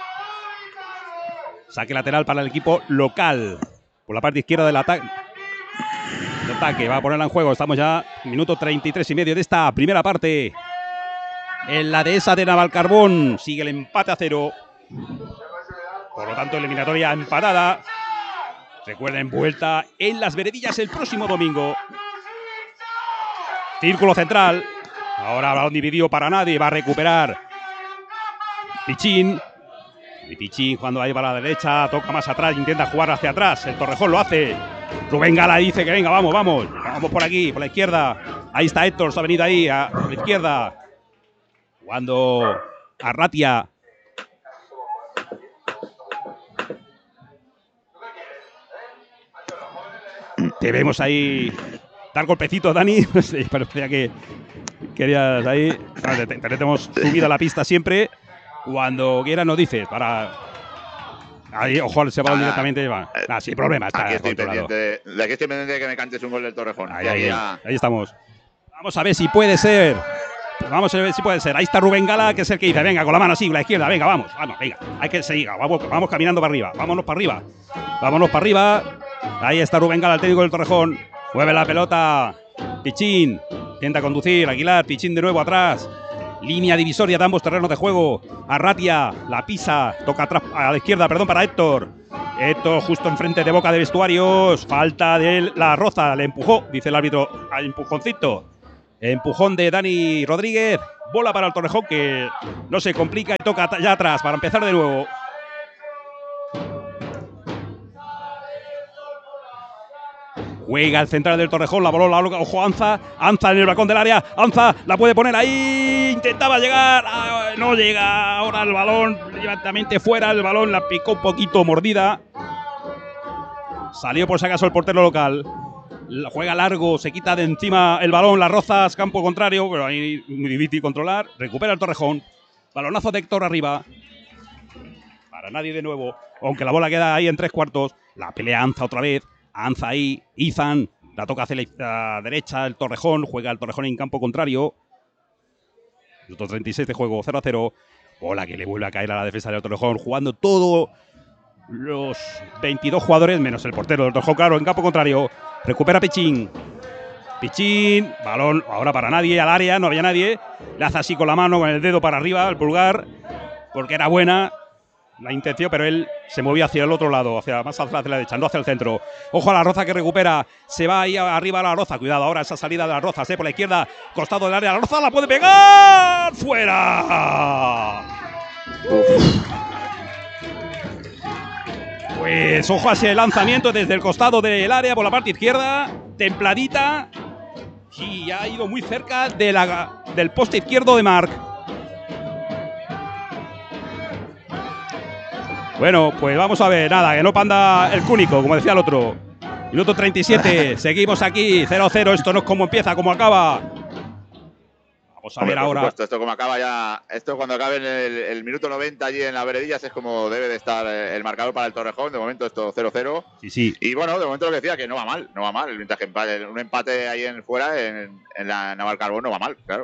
Saque lateral para el equipo local. Por la parte izquierda del ataque. Va a ponerla en juego. Estamos ya en minuto 33 y medio de esta primera parte. En la dehesa de Navalcarbón sigue el empate a 0. Por lo tanto, eliminatoria empatada. Recuerden, vuelta en Las Veredillas el próximo domingo. Círculo central. Ahora balón dividido para nadie. Va a recuperar Pichín. Y Pichín cuando ahí para la derecha. Toca más atrás. Intenta jugar hacia atrás. El Torrejón lo hace. Rubén Gala dice que venga, vamos. Vamos por aquí, por la izquierda. Ahí está Héctor. Se ha venido ahí a la izquierda. Cuando Arratia. Te vemos ahí dar golpecitos, Dani. Parecía que querías ahí. Tenemos subida a la pista siempre. Cuando quieras nos dices para. Ahí, ojo, se va directamente. Sin problema. Está aquí estoy controlado. pendiente de que me cantes un gol del Torrejón. Ahí estamos. Vamos a ver si puede ser. Ahí está Rubén Gala, que es el que dice, venga, con la mano así, la izquierda, venga, vamos, venga. Hay que seguir, vamos caminando para arriba. Vámonos para arriba. Ahí está Rubén Gala, el técnico del Torrejón. Mueve la pelota. Pichín. Intenta conducir. Aguilar. Pichín de nuevo atrás. Línea divisoria de ambos terrenos de juego. Arratia la pisa, toca atrás a la izquierda, perdón, para Héctor. Héctor justo enfrente de boca de vestuarios. Falta de la Roza, le empujó, dice el árbitro, al empujoncito. Empujón de Dani Rodríguez. Bola para el Torrejón que no se complica y toca ya atrás para empezar de nuevo. Juega el central del Torrejón, la bola, ojo, Anza en el balcón del área, Anza la puede poner ahí, intentaba llegar, no llega, ahora el balón directamente fuera, el balón la picó un poquito mordida, salió por si acaso el portero local, juega largo, se quita de encima el balón, las Rozas, campo contrario, pero ahí muy difícil controlar, recupera el Torrejón, balonazo de Héctor arriba, para nadie de nuevo, aunque la bola queda ahí en 3/4, la pelea Anza otra vez, Anza ahí, Izan, la toca hacia la derecha, el Torrejón, juega el Torrejón en campo contrario. Minuto 36 de juego, 0-0. Bola que le vuelve a caer a la defensa del Torrejón, jugando todos los 22 jugadores, menos el portero del Torrejón, claro, en campo contrario. Recupera Pichín. Pichín, balón ahora para nadie, al área, no había nadie. Le hace así con la mano, con el dedo para arriba, el pulgar, porque era buena la intención, pero él se movía hacia el otro lado, más hacia la derecha, no hacia el centro. Ojo a la Roza que recupera, se va ahí arriba a la Roza, cuidado ahora esa salida de la Roza, por la izquierda, costado del área, la Roza la puede pegar, ¡fuera! Pues ojo a ese lanzamiento desde el costado del área por la parte izquierda, templadita, y ha ido muy cerca del poste izquierdo de Marc. Bueno, pues vamos a ver, nada, que no panda el cúnico, como decía el otro. Minuto 37, seguimos aquí, 0-0, esto no es como empieza, como acaba. Vamos a ver ahora. Esto como acaba ya, esto cuando acabe en el minuto 90 allí en la Veredillas es como debe de estar el marcador para el Torrejón, de momento esto 0-0. Sí. Y bueno, de momento lo que decía, que no va mal, mientras que un empate ahí fuera en la Navalcarbón no va mal, claro.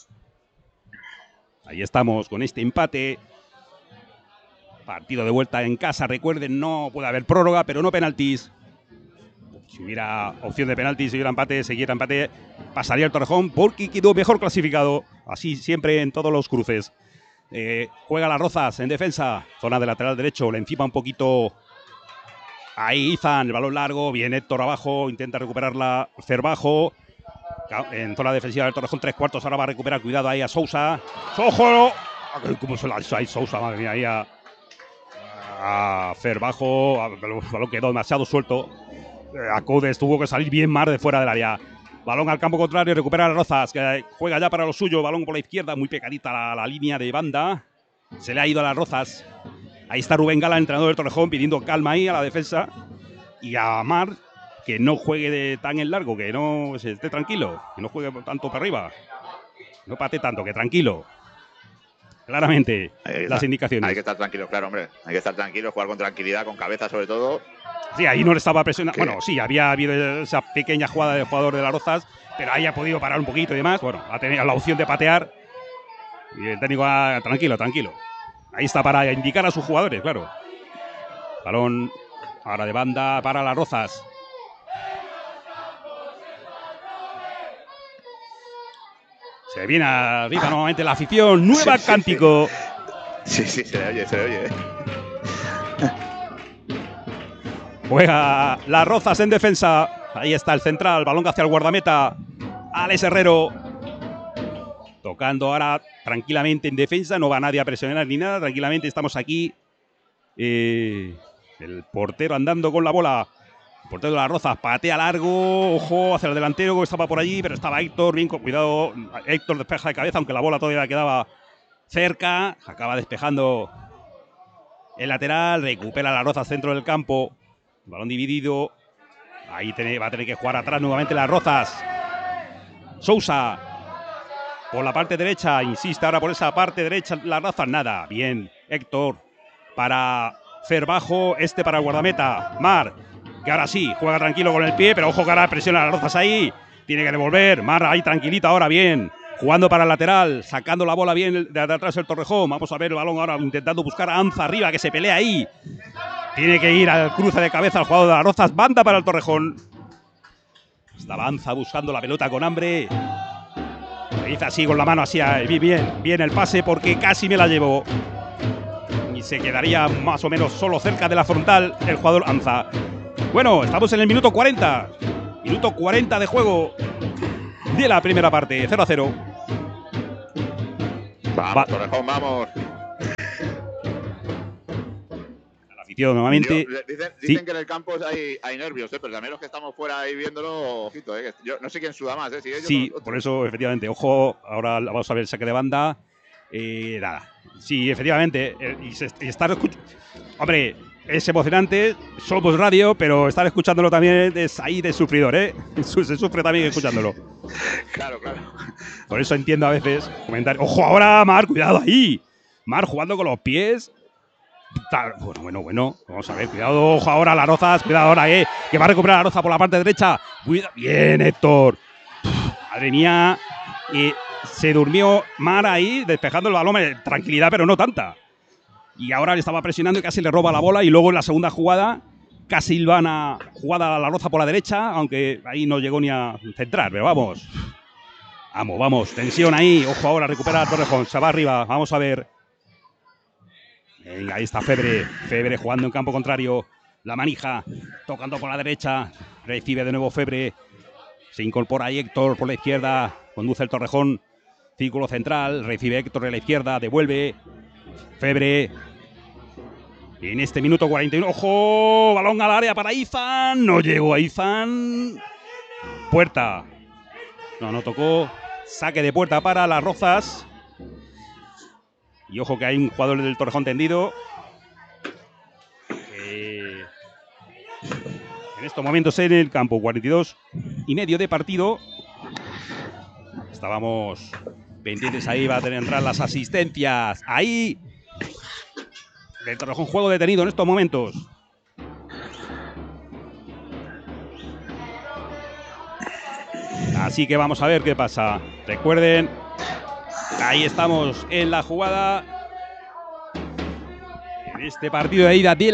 Ahí estamos con este empate. Partido de vuelta en casa, recuerden, no puede haber prórroga, pero no penaltis. Si hubiera opción de penaltis, si hubiera empate, siguiera empate, pasaría el Torrejón porque quedó mejor clasificado. Así siempre en todos los cruces. Juega las Rozas en defensa, zona de lateral derecho, le encima un poquito. Ahí Izan, el balón largo, viene Héctor abajo, intenta recuperarla Cerbajo. En zona defensiva del Torrejón, 3/4, ahora va a recuperar, cuidado ahí a Sousa. ¡Ojo! ¿Cómo se la ha Sousa? Madre mía, ahí a Cerbajo, el balón quedó demasiado suelto. Acodes tuvo que salir bien más de fuera del área. Balón al campo contrario, recupera a Rozas, que juega ya para lo suyo. Balón por la izquierda, muy pegadita la línea de banda. Se le ha ido a las Rozas. Ahí está Rubén Gala, entrenador del Torrejón, pidiendo calma ahí a la defensa. Y a Mar, que no juegue tan en largo, que no se esté tranquilo, que no juegue tanto para arriba. No pate tanto, que tranquilo. Claramente, las indicaciones. Hay que estar tranquilo, claro, hombre. Hay que estar tranquilo, jugar con tranquilidad, con cabeza sobre todo. Sí, ahí no le estaba presionando. Bueno, sí, había habido esa pequeña jugada del jugador de las Rozas, pero ahí ha podido parar un poquito y demás. Bueno, ha tenido la opción de patear. Y el técnico, tranquilo. Ahí está para indicar a sus jugadores, claro. Balón ahora de banda para las Rozas. Se viene arriba nuevamente la afición. Nueva cántico. Sí, se le oye. Juega las Rozas en defensa. Ahí está el central. Balón hacia el guardameta. Alex Herrero. Tocando ahora tranquilamente en defensa. No va nadie a presionar ni nada. Tranquilamente estamos aquí. El portero andando con la bola. El portero de las Rozas patea largo. Ojo hacia el delantero que estaba por allí. Pero estaba Héctor. Bien, con cuidado. Héctor despeja de cabeza. Aunque la bola todavía quedaba cerca. Acaba despejando el lateral. Recupera las Rozas centro del campo. Balón dividido. Ahí va a tener que jugar atrás nuevamente las Rozas. Sousa. Por la parte derecha. Insiste ahora por esa parte derecha. Las Rozas nada. Bien. Héctor. Para Cerbajo. Para el guardameta. Mar. Que ahora sí. Juega tranquilo con el pie. Pero ojo que ahora presiona a las Rozas ahí. Tiene que devolver. Mar ahí tranquilita ahora. Bien. Jugando para el lateral. Sacando la bola bien de atrás el Torrejón. Vamos a ver el balón ahora. Intentando buscar a Anza arriba. Que se pelea ahí. Tiene que ir al cruce de cabeza al jugador de las Rozas. Banda para el Torrejón. Estaba Anza buscando la pelota con hambre. Dice así con la mano así, bien el pase porque casi me la llevo. Y se quedaría más o menos solo cerca de la frontal el jugador Anza. Bueno, estamos en el minuto 40. Minuto 40 de juego de la primera parte, 0-0. Vamos, Torrejón, vamos. La afición nuevamente. Dicen que en el campo hay nervios, pero también los que estamos fuera ahí viéndolo, ojito, que yo no sé quién suda más, si ellos Sí, por eso, efectivamente. Ojo, ahora vamos a ver el saque de banda. Nada. Sí, efectivamente. Y estar escuchando. Hombre, es emocionante. Somos radio, pero estar escuchándolo también es ahí de sufridor, ¿eh? Se sufre también escuchándolo. Claro. Por eso entiendo a veces comentarios. ¡Ojo ahora, Mar! ¡Cuidado ahí! Mar jugando con los pies. Bueno. Vamos a ver, cuidado. Ojo ahora, Las Rozas. Cuidado ahora, que va a recuperar La Roza por la parte derecha. Cuidado. Bien, Héctor. Madre mía. Se durmió Mar ahí, despejando el balón. Tranquilidad, pero no tanta. Y ahora le estaba presionando y casi le roba la bola. Y luego en la segunda jugada, casi van a jugada a La Roza por la derecha, aunque ahí no llegó ni a centrar, pero vamos. Vamos, tensión ahí. Ojo ahora, recupera Torrejón, se va arriba. Vamos a ver. Venga, ahí está Febre jugando en campo contrario. La manija, tocando por la derecha. Recibe de nuevo Febre. Se incorpora ahí Héctor por la izquierda. Conduce el Torrejón. Círculo central. Recibe Héctor de la izquierda. Devuelve. Febre. En este minuto 41. ¡Ojo! Balón al área para Izan. No llegó a Izan. Puerta. No tocó. Saque de puerta para Las Rozas. Y ojo que hay un jugador del Torrejón tendido. En estos momentos en el campo, 42,5 de partido. Estábamos pendientes ahí, va a tener entrar las asistencias. Ahí. El Torrejón juego detenido en estos momentos. Así que vamos a ver qué pasa. Recuerden, ahí estamos en la jugada. En este partido de ida de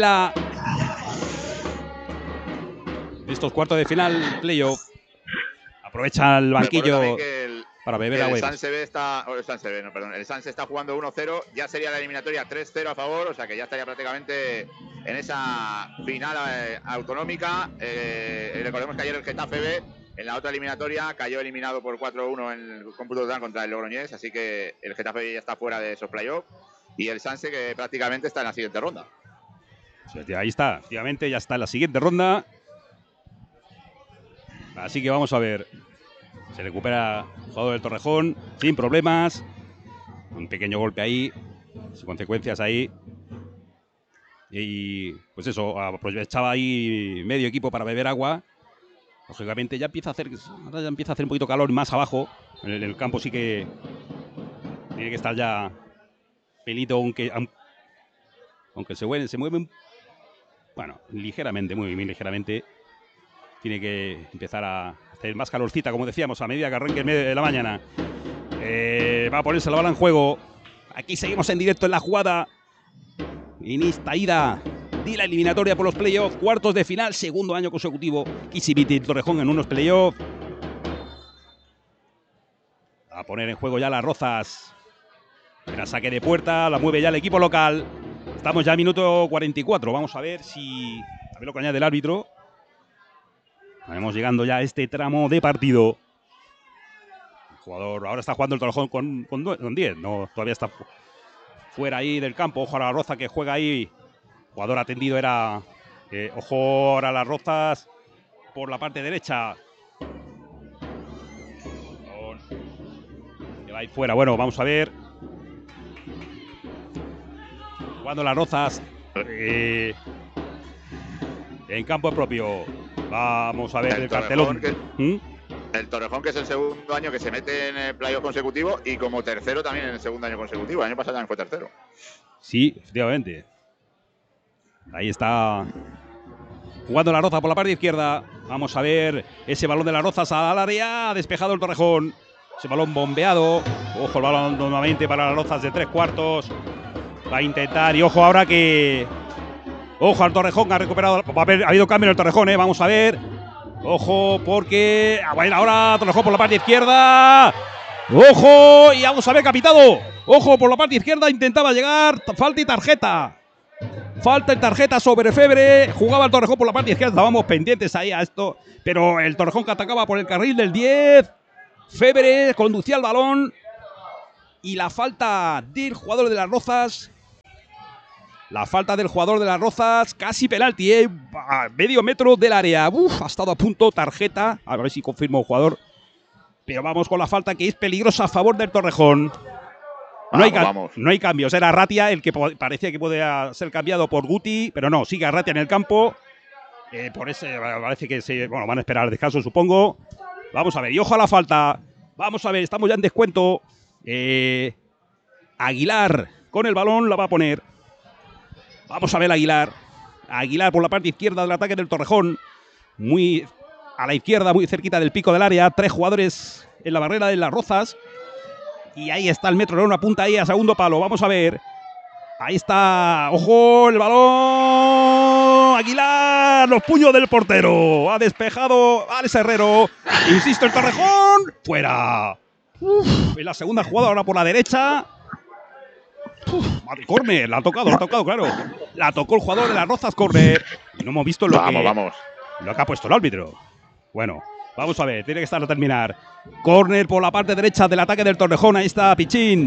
estos cuartos de final, playoff. Aprovecha el banquillo para beber agua. El Sanse está jugando 1-0. Ya sería la eliminatoria 3-0 a favor. O sea que ya estaría prácticamente en esa final autonómica. Recordemos que ayer el Getafe B, en la otra eliminatoria, cayó eliminado por 4-1 en el cómputo total contra el Logroñés. Así que el Getafe ya está fuera de esos playoffs. Y el Sanse que prácticamente está en la siguiente ronda. Ahí está, efectivamente, ya está en la siguiente ronda. Así que vamos a ver. Se recupera el jugador del Torrejón sin problemas. Un pequeño golpe ahí, sin consecuencias ahí. Y pues eso, aprovechaba ahí medio equipo para beber agua. Lógicamente ya empieza a hacer un poquito calor más abajo. En el campo sí que tiene que estar ya pelito, aunque se mueve bueno, ligeramente, muy ligeramente. Tiene que empezar a hacer más calorcita, como decíamos, a medida que arranque el medio de la mañana. Va a ponerse la bola en juego. Aquí seguimos en directo en la jugada. En esta ida de la eliminatoria por los playoffs. Cuartos de final, segundo año consecutivo. Kissibiti y Torrejón en unos playoffs. A poner en juego ya Las Rozas. Era saque de puerta, la mueve ya el equipo local. Estamos ya a minuto 44. Vamos a ver lo que añade el árbitro. Estamos llegando ya a este tramo de partido. El jugador ahora está jugando el Torrejón con 10. No, todavía está fuera ahí del campo. Ojo a La Roza que juega ahí. Jugador atendido era. Ojo ahora a Las Rozas por la parte derecha. Que va a ir fuera. Bueno, vamos a ver. Jugando Las Rozas. En campo propio. Vamos a ver el cartelón. El Torrejón, que es el segundo año que se mete en el playoff consecutivo y como tercero también en el segundo año consecutivo. El año pasado también fue tercero. Sí, efectivamente. Ahí está jugando La Roza por la parte izquierda. Vamos a ver ese balón de Las Rozas al área. Ha despejado el Torrejón. Ese balón bombeado. Ojo el balón nuevamente para Las Rozas de 3/4. Va a intentar. Y ojo ahora que. Ojo al Torrejón, ha recuperado. Ha habido cambio en el Torrejón, Vamos a ver. Ojo, porque. Va a ir ahora Torrejón por la parte izquierda. ¡Ojo! Y vamos a ver, capitado. Ojo, por la parte izquierda intentaba llegar. Falta y tarjeta. Falta y tarjeta sobre Febre. Jugaba el Torrejón por la parte izquierda. Estábamos pendientes ahí a esto. Pero el Torrejón que atacaba por el carril del 10. Febre conducía el balón. Y la falta del jugador de las Rozas. La falta del jugador de las Rozas. Casi penalti, a medio metro del área. Uf, ha estado a punto. Tarjeta. A ver si confirma el jugador. Pero vamos con la falta que es peligrosa a favor del Torrejón. No hay cambios. Era Arratia el que parecía que podía ser cambiado por Guti. Pero no, sigue Arratia en el campo. Por ese parece que van a esperar el descanso, supongo. Vamos a ver. Y ojo a la falta. Vamos a ver. Estamos ya en descuento. Aguilar con el balón la va a poner. Vamos a ver Aguilar. Aguilar por la parte izquierda del ataque del Torrejón. Muy a la izquierda, muy cerquita del pico del área. 3 jugadores en la barrera de las Rozas. Y ahí está el metro, una punta ahí a segundo palo. Vamos a ver. Ahí está. ¡Ojo! El balón. Aguilar. Los puños del portero. Ha despejado Alex Herrero. Insisto, el Torrejón. Fuera. En la segunda jugada ahora por la derecha. Córner. La ha tocado, claro. La tocó el jugador de las Rozas, córner. Y no hemos visto lo que ha puesto el árbitro. Bueno, vamos a ver. Tiene que estar a terminar. Córner por la parte derecha del ataque del Torrejón. Ahí está Pichín.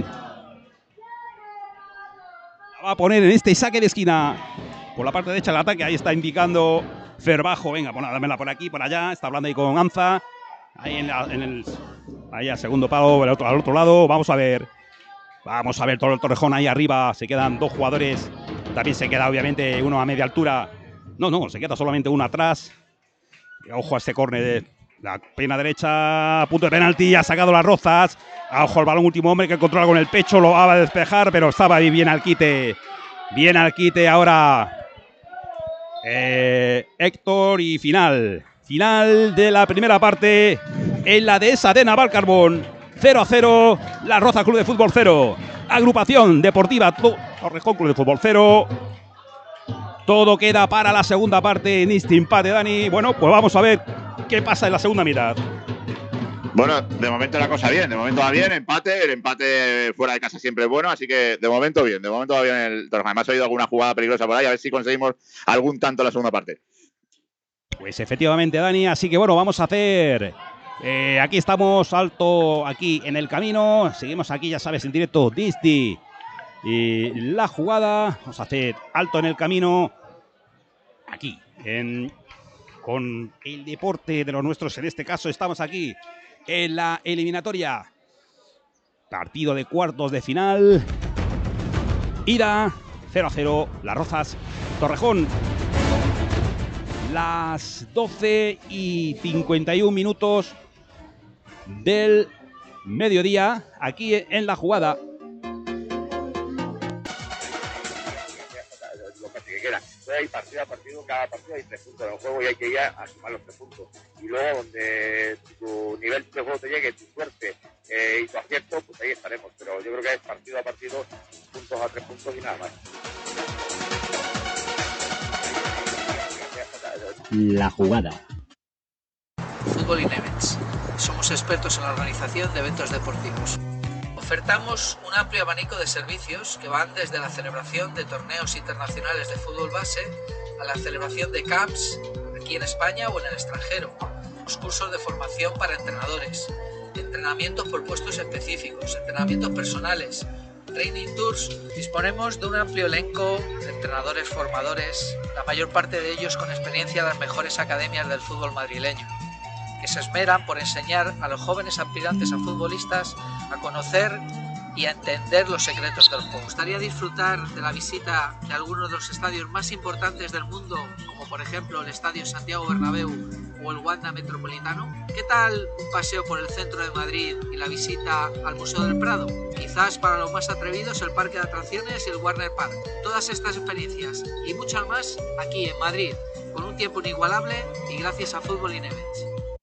La va a poner en este saque de esquina. Por la parte derecha del ataque. Ahí está indicando Ferbajo. Venga, dámela por aquí, por allá. Está hablando ahí con Anza. Ahí ahí al segundo palo, al otro lado. Vamos a ver. Todo el Torrejón ahí arriba. Se quedan 2 jugadores. También se queda, obviamente, uno a media altura. No, se queda solamente uno atrás. Ojo a este córner. La pena derecha. A punto de penalti. Ha sacado las Rozas. Ojo al balón, último hombre que controla con el pecho. Lo va a despejar, pero estaba ahí bien al quite. Bien al quite ahora. Héctor y final. Final de la primera parte. En la dehesa de Navalcarbón. 0-0. La Rozas Club de Fútbol 0. Agrupación Deportiva Torrejón Club de Fútbol 0. Todo queda para la segunda parte en este empate, Dani. Bueno, pues vamos a ver qué pasa en la segunda mitad. Bueno, de momento la cosa bien. De momento va bien, empate. El empate fuera de casa siempre es bueno, así que de momento bien. De momento va bien el Torrejón. Además, ha habido alguna jugada peligrosa por ahí. A ver si conseguimos algún tanto en la segunda parte. Pues efectivamente, Dani. Así que bueno, vamos a hacer... aquí estamos, alto aquí en el camino. Seguimos aquí, ya sabes, en directo Disney. Y la jugada, vamos a hacer alto en el camino. Aquí, con el deporte de los nuestros. En este caso estamos aquí en la eliminatoria. Partido de cuartos de final. Ida, 0-0, Las Rozas, Torrejón. Las 12:51 del mediodía, aquí en la jugada. Hay partido a partido, cada partido hay 3 puntos en el juego y hay que ir a sumar los 3 puntos. Y luego donde tu nivel de juego te llegue, tu suerte y tu acierto, pues ahí estaremos. Pero yo creo que es partido a partido, puntos a 3 puntos y nada más. La jugada. Fútbol in Events. Somos expertos en la organización de eventos deportivos. Ofertamos un amplio abanico de servicios que van desde la celebración de torneos internacionales de fútbol base a la celebración de camps aquí en España o en el extranjero, los cursos de formación para entrenadores, entrenamientos por puestos específicos, entrenamientos personales, training tours. Disponemos de un amplio elenco de entrenadores formadores, la mayor parte de ellos con experiencia en las mejores academias del fútbol madrileño, que se esmeran por enseñar a los jóvenes aspirantes a futbolistas a conocer y a entender los secretos del juego. ¿Te gustaría disfrutar de la visita de algunos de los estadios más importantes del mundo, como por ejemplo el Estadio Santiago Bernabéu o el Wanda Metropolitano? ¿Qué tal un paseo por el centro de Madrid y la visita al Museo del Prado? Quizás para los más atrevidos el Parque de Atracciones y el Warner Park. Todas estas experiencias y muchas más aquí en Madrid, con un tiempo inigualable y gracias a Fútbol in Events.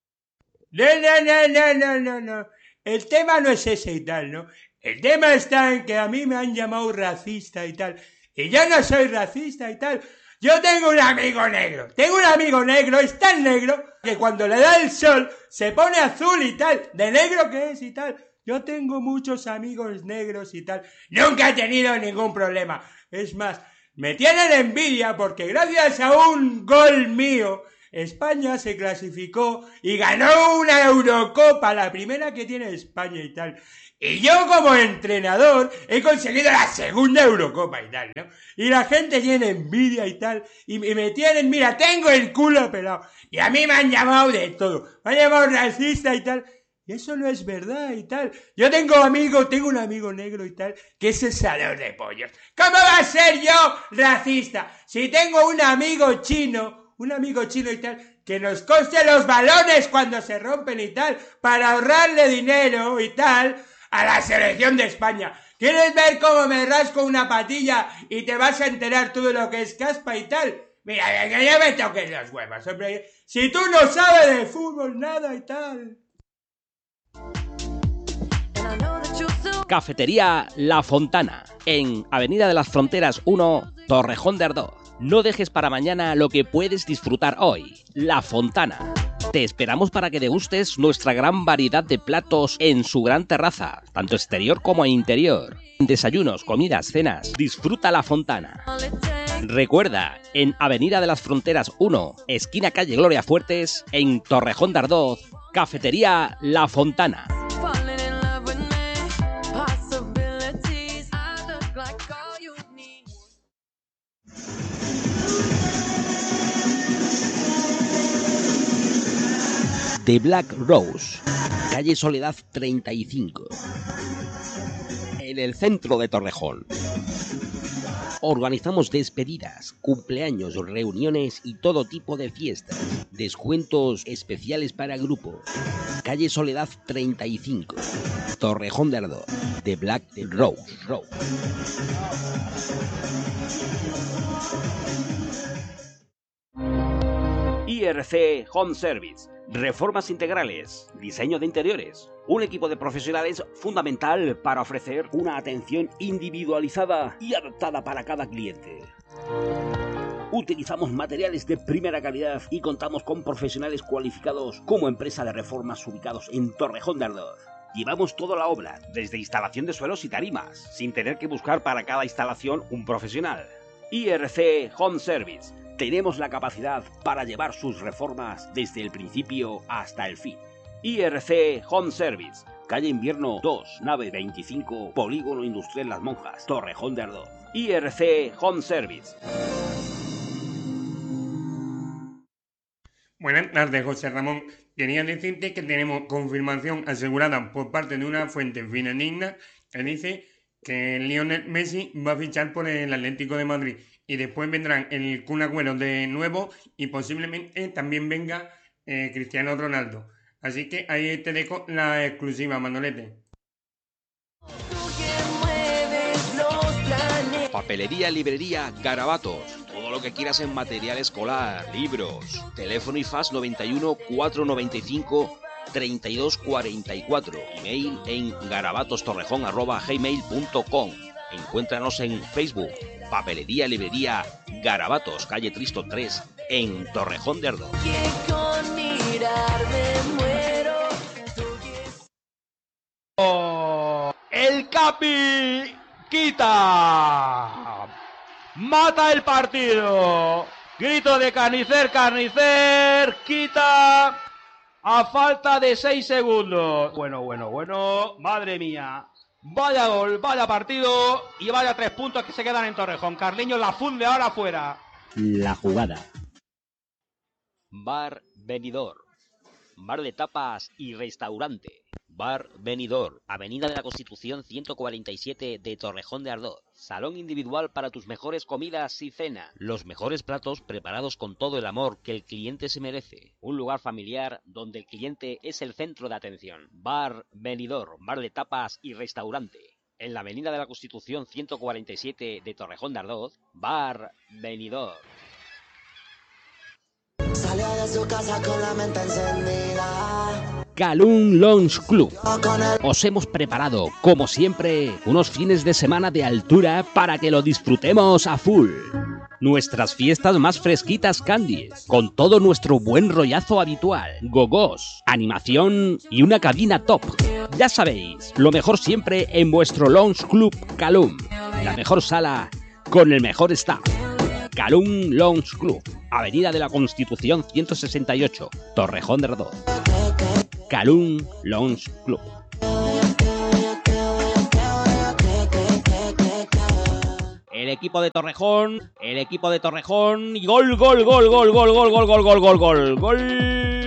No. El tema no es ese y tal, ¿no? El tema está en que a mí me han llamado racista y tal. Y yo no soy racista y tal. Yo tengo un amigo negro. Es tan negro que cuando le da el sol se pone azul y tal. De negro que es y tal. Yo tengo muchos amigos negros y tal. Nunca he tenido ningún problema. Es más, me tienen envidia porque gracias a un gol mío, España se clasificó y ganó una Eurocopa, la primera que tiene España y tal. Y yo como entrenador he conseguido la segunda Eurocopa y tal, ¿no? Y la gente tiene envidia y tal, y me tienen, mira, tengo el culo pelado. Y a mí me han llamado de todo, me han llamado racista y tal. Y eso no es verdad y tal. Yo tengo un amigo negro y tal, que es asador de pollos. ¿Cómo va a ser yo racista? Si tengo un amigo chino y tal, que nos coste los balones cuando se rompen y tal, para ahorrarle dinero y tal a la selección de España. ¿Quieres ver cómo me rasco una patilla y te vas a enterar tú de lo que es caspa y tal? Mira, que ya me toques los huevos, hombre. Si tú no sabes de fútbol nada y tal. Cafetería La Fontana, en Avenida de las Fronteras 1, Torrejón de Ardoz. No dejes para mañana lo que puedes disfrutar hoy. La Fontana. Te esperamos para que degustes nuestra gran variedad de platos en su gran terraza, tanto exterior como interior. Desayunos, comidas, cenas. Disfruta La Fontana. Recuerda, en Avenida de las Fronteras 1, esquina calle Gloria Fuertes, en Torrejón de Ardoz, Cafetería La Fontana. The Black Rose, calle Soledad 35, en el centro de Torrejón. Organizamos despedidas, cumpleaños, reuniones y todo tipo de fiestas. Descuentos especiales para grupo. Calle Soledad 35, Torrejón de Ardoz. The Black Rose. IRC Home Service. Reformas integrales, diseño de interiores. Un equipo de profesionales fundamental para ofrecer una atención individualizada y adaptada para cada cliente. Utilizamos materiales de primera calidad y contamos con profesionales cualificados como empresa de reformas ubicados en Torrejón de Ardoz. Llevamos toda la obra, desde instalación de suelos y tarimas, sin tener que buscar para cada instalación un profesional. IRC Home Service. Tenemos la capacidad para llevar sus reformas desde el principio hasta el fin. IRC Home Service, calle Invierno 2, nave 25, Polígono Industrial Las Monjas, Torrejón de Ardoz. IRC Home Service. Buenas tardes, José Ramón. Quería decirte que tenemos confirmación asegurada por parte de una fuente fidedigna que dice que Lionel Messi va a fichar por el Atlético de Madrid. Y después vendrán el Kun Agüero de nuevo y posiblemente también venga Cristiano Ronaldo. Así que ahí te dejo la exclusiva, Manolete. Papelería, librería, Garabatos. Todo lo que quieras en material escolar, libros. Teléfono y fax 91 495 3244. Email en garabatostorrejón@gmail.com. Encuéntranos en Facebook. Papelería, librería, Garabatos, calle Tristo 3, en Torrejón de Ardoz. El Capi quita. Mata el partido. Grito de Carnicer, quita. A falta de 6 segundos. Bueno. Madre mía. Vaya gol, vaya partido y vaya 3 puntos que se quedan en Torrejón. Carliños la funde ahora afuera. La jugada. Bar Benidorm. Bar de tapas y restaurante. Bar Benidorm, Avenida de la Constitución 147 de Torrejón de Ardoz. Salón individual para tus mejores comidas y cena. Los mejores platos preparados con todo el amor que el cliente se merece. Un lugar familiar donde el cliente es el centro de atención. Bar Benidorm, bar de tapas y restaurante. En la Avenida de la Constitución 147 de Torrejón de Ardoz. Bar Benidorm. Salió de su casa con la mente encendida. Calum Lounge Club. Os hemos preparado, como siempre, unos fines de semana de altura para que lo disfrutemos a full. nuestras fiestas más fresquitas candies, con todo nuestro buen rollazo habitual, gogos, animación y una cabina top. Ya sabéis, lo mejor siempre en vuestro Lounge Club Calum, la mejor sala con el mejor staff. Calum Lounge Club, Avenida de la Constitución 168, Torrejón de Ardoz. Calum Lounge Club. El equipo de Torrejón, y gol, gol, gol, gol, gol, gol, gol, gol, gol, gol, gol, gol.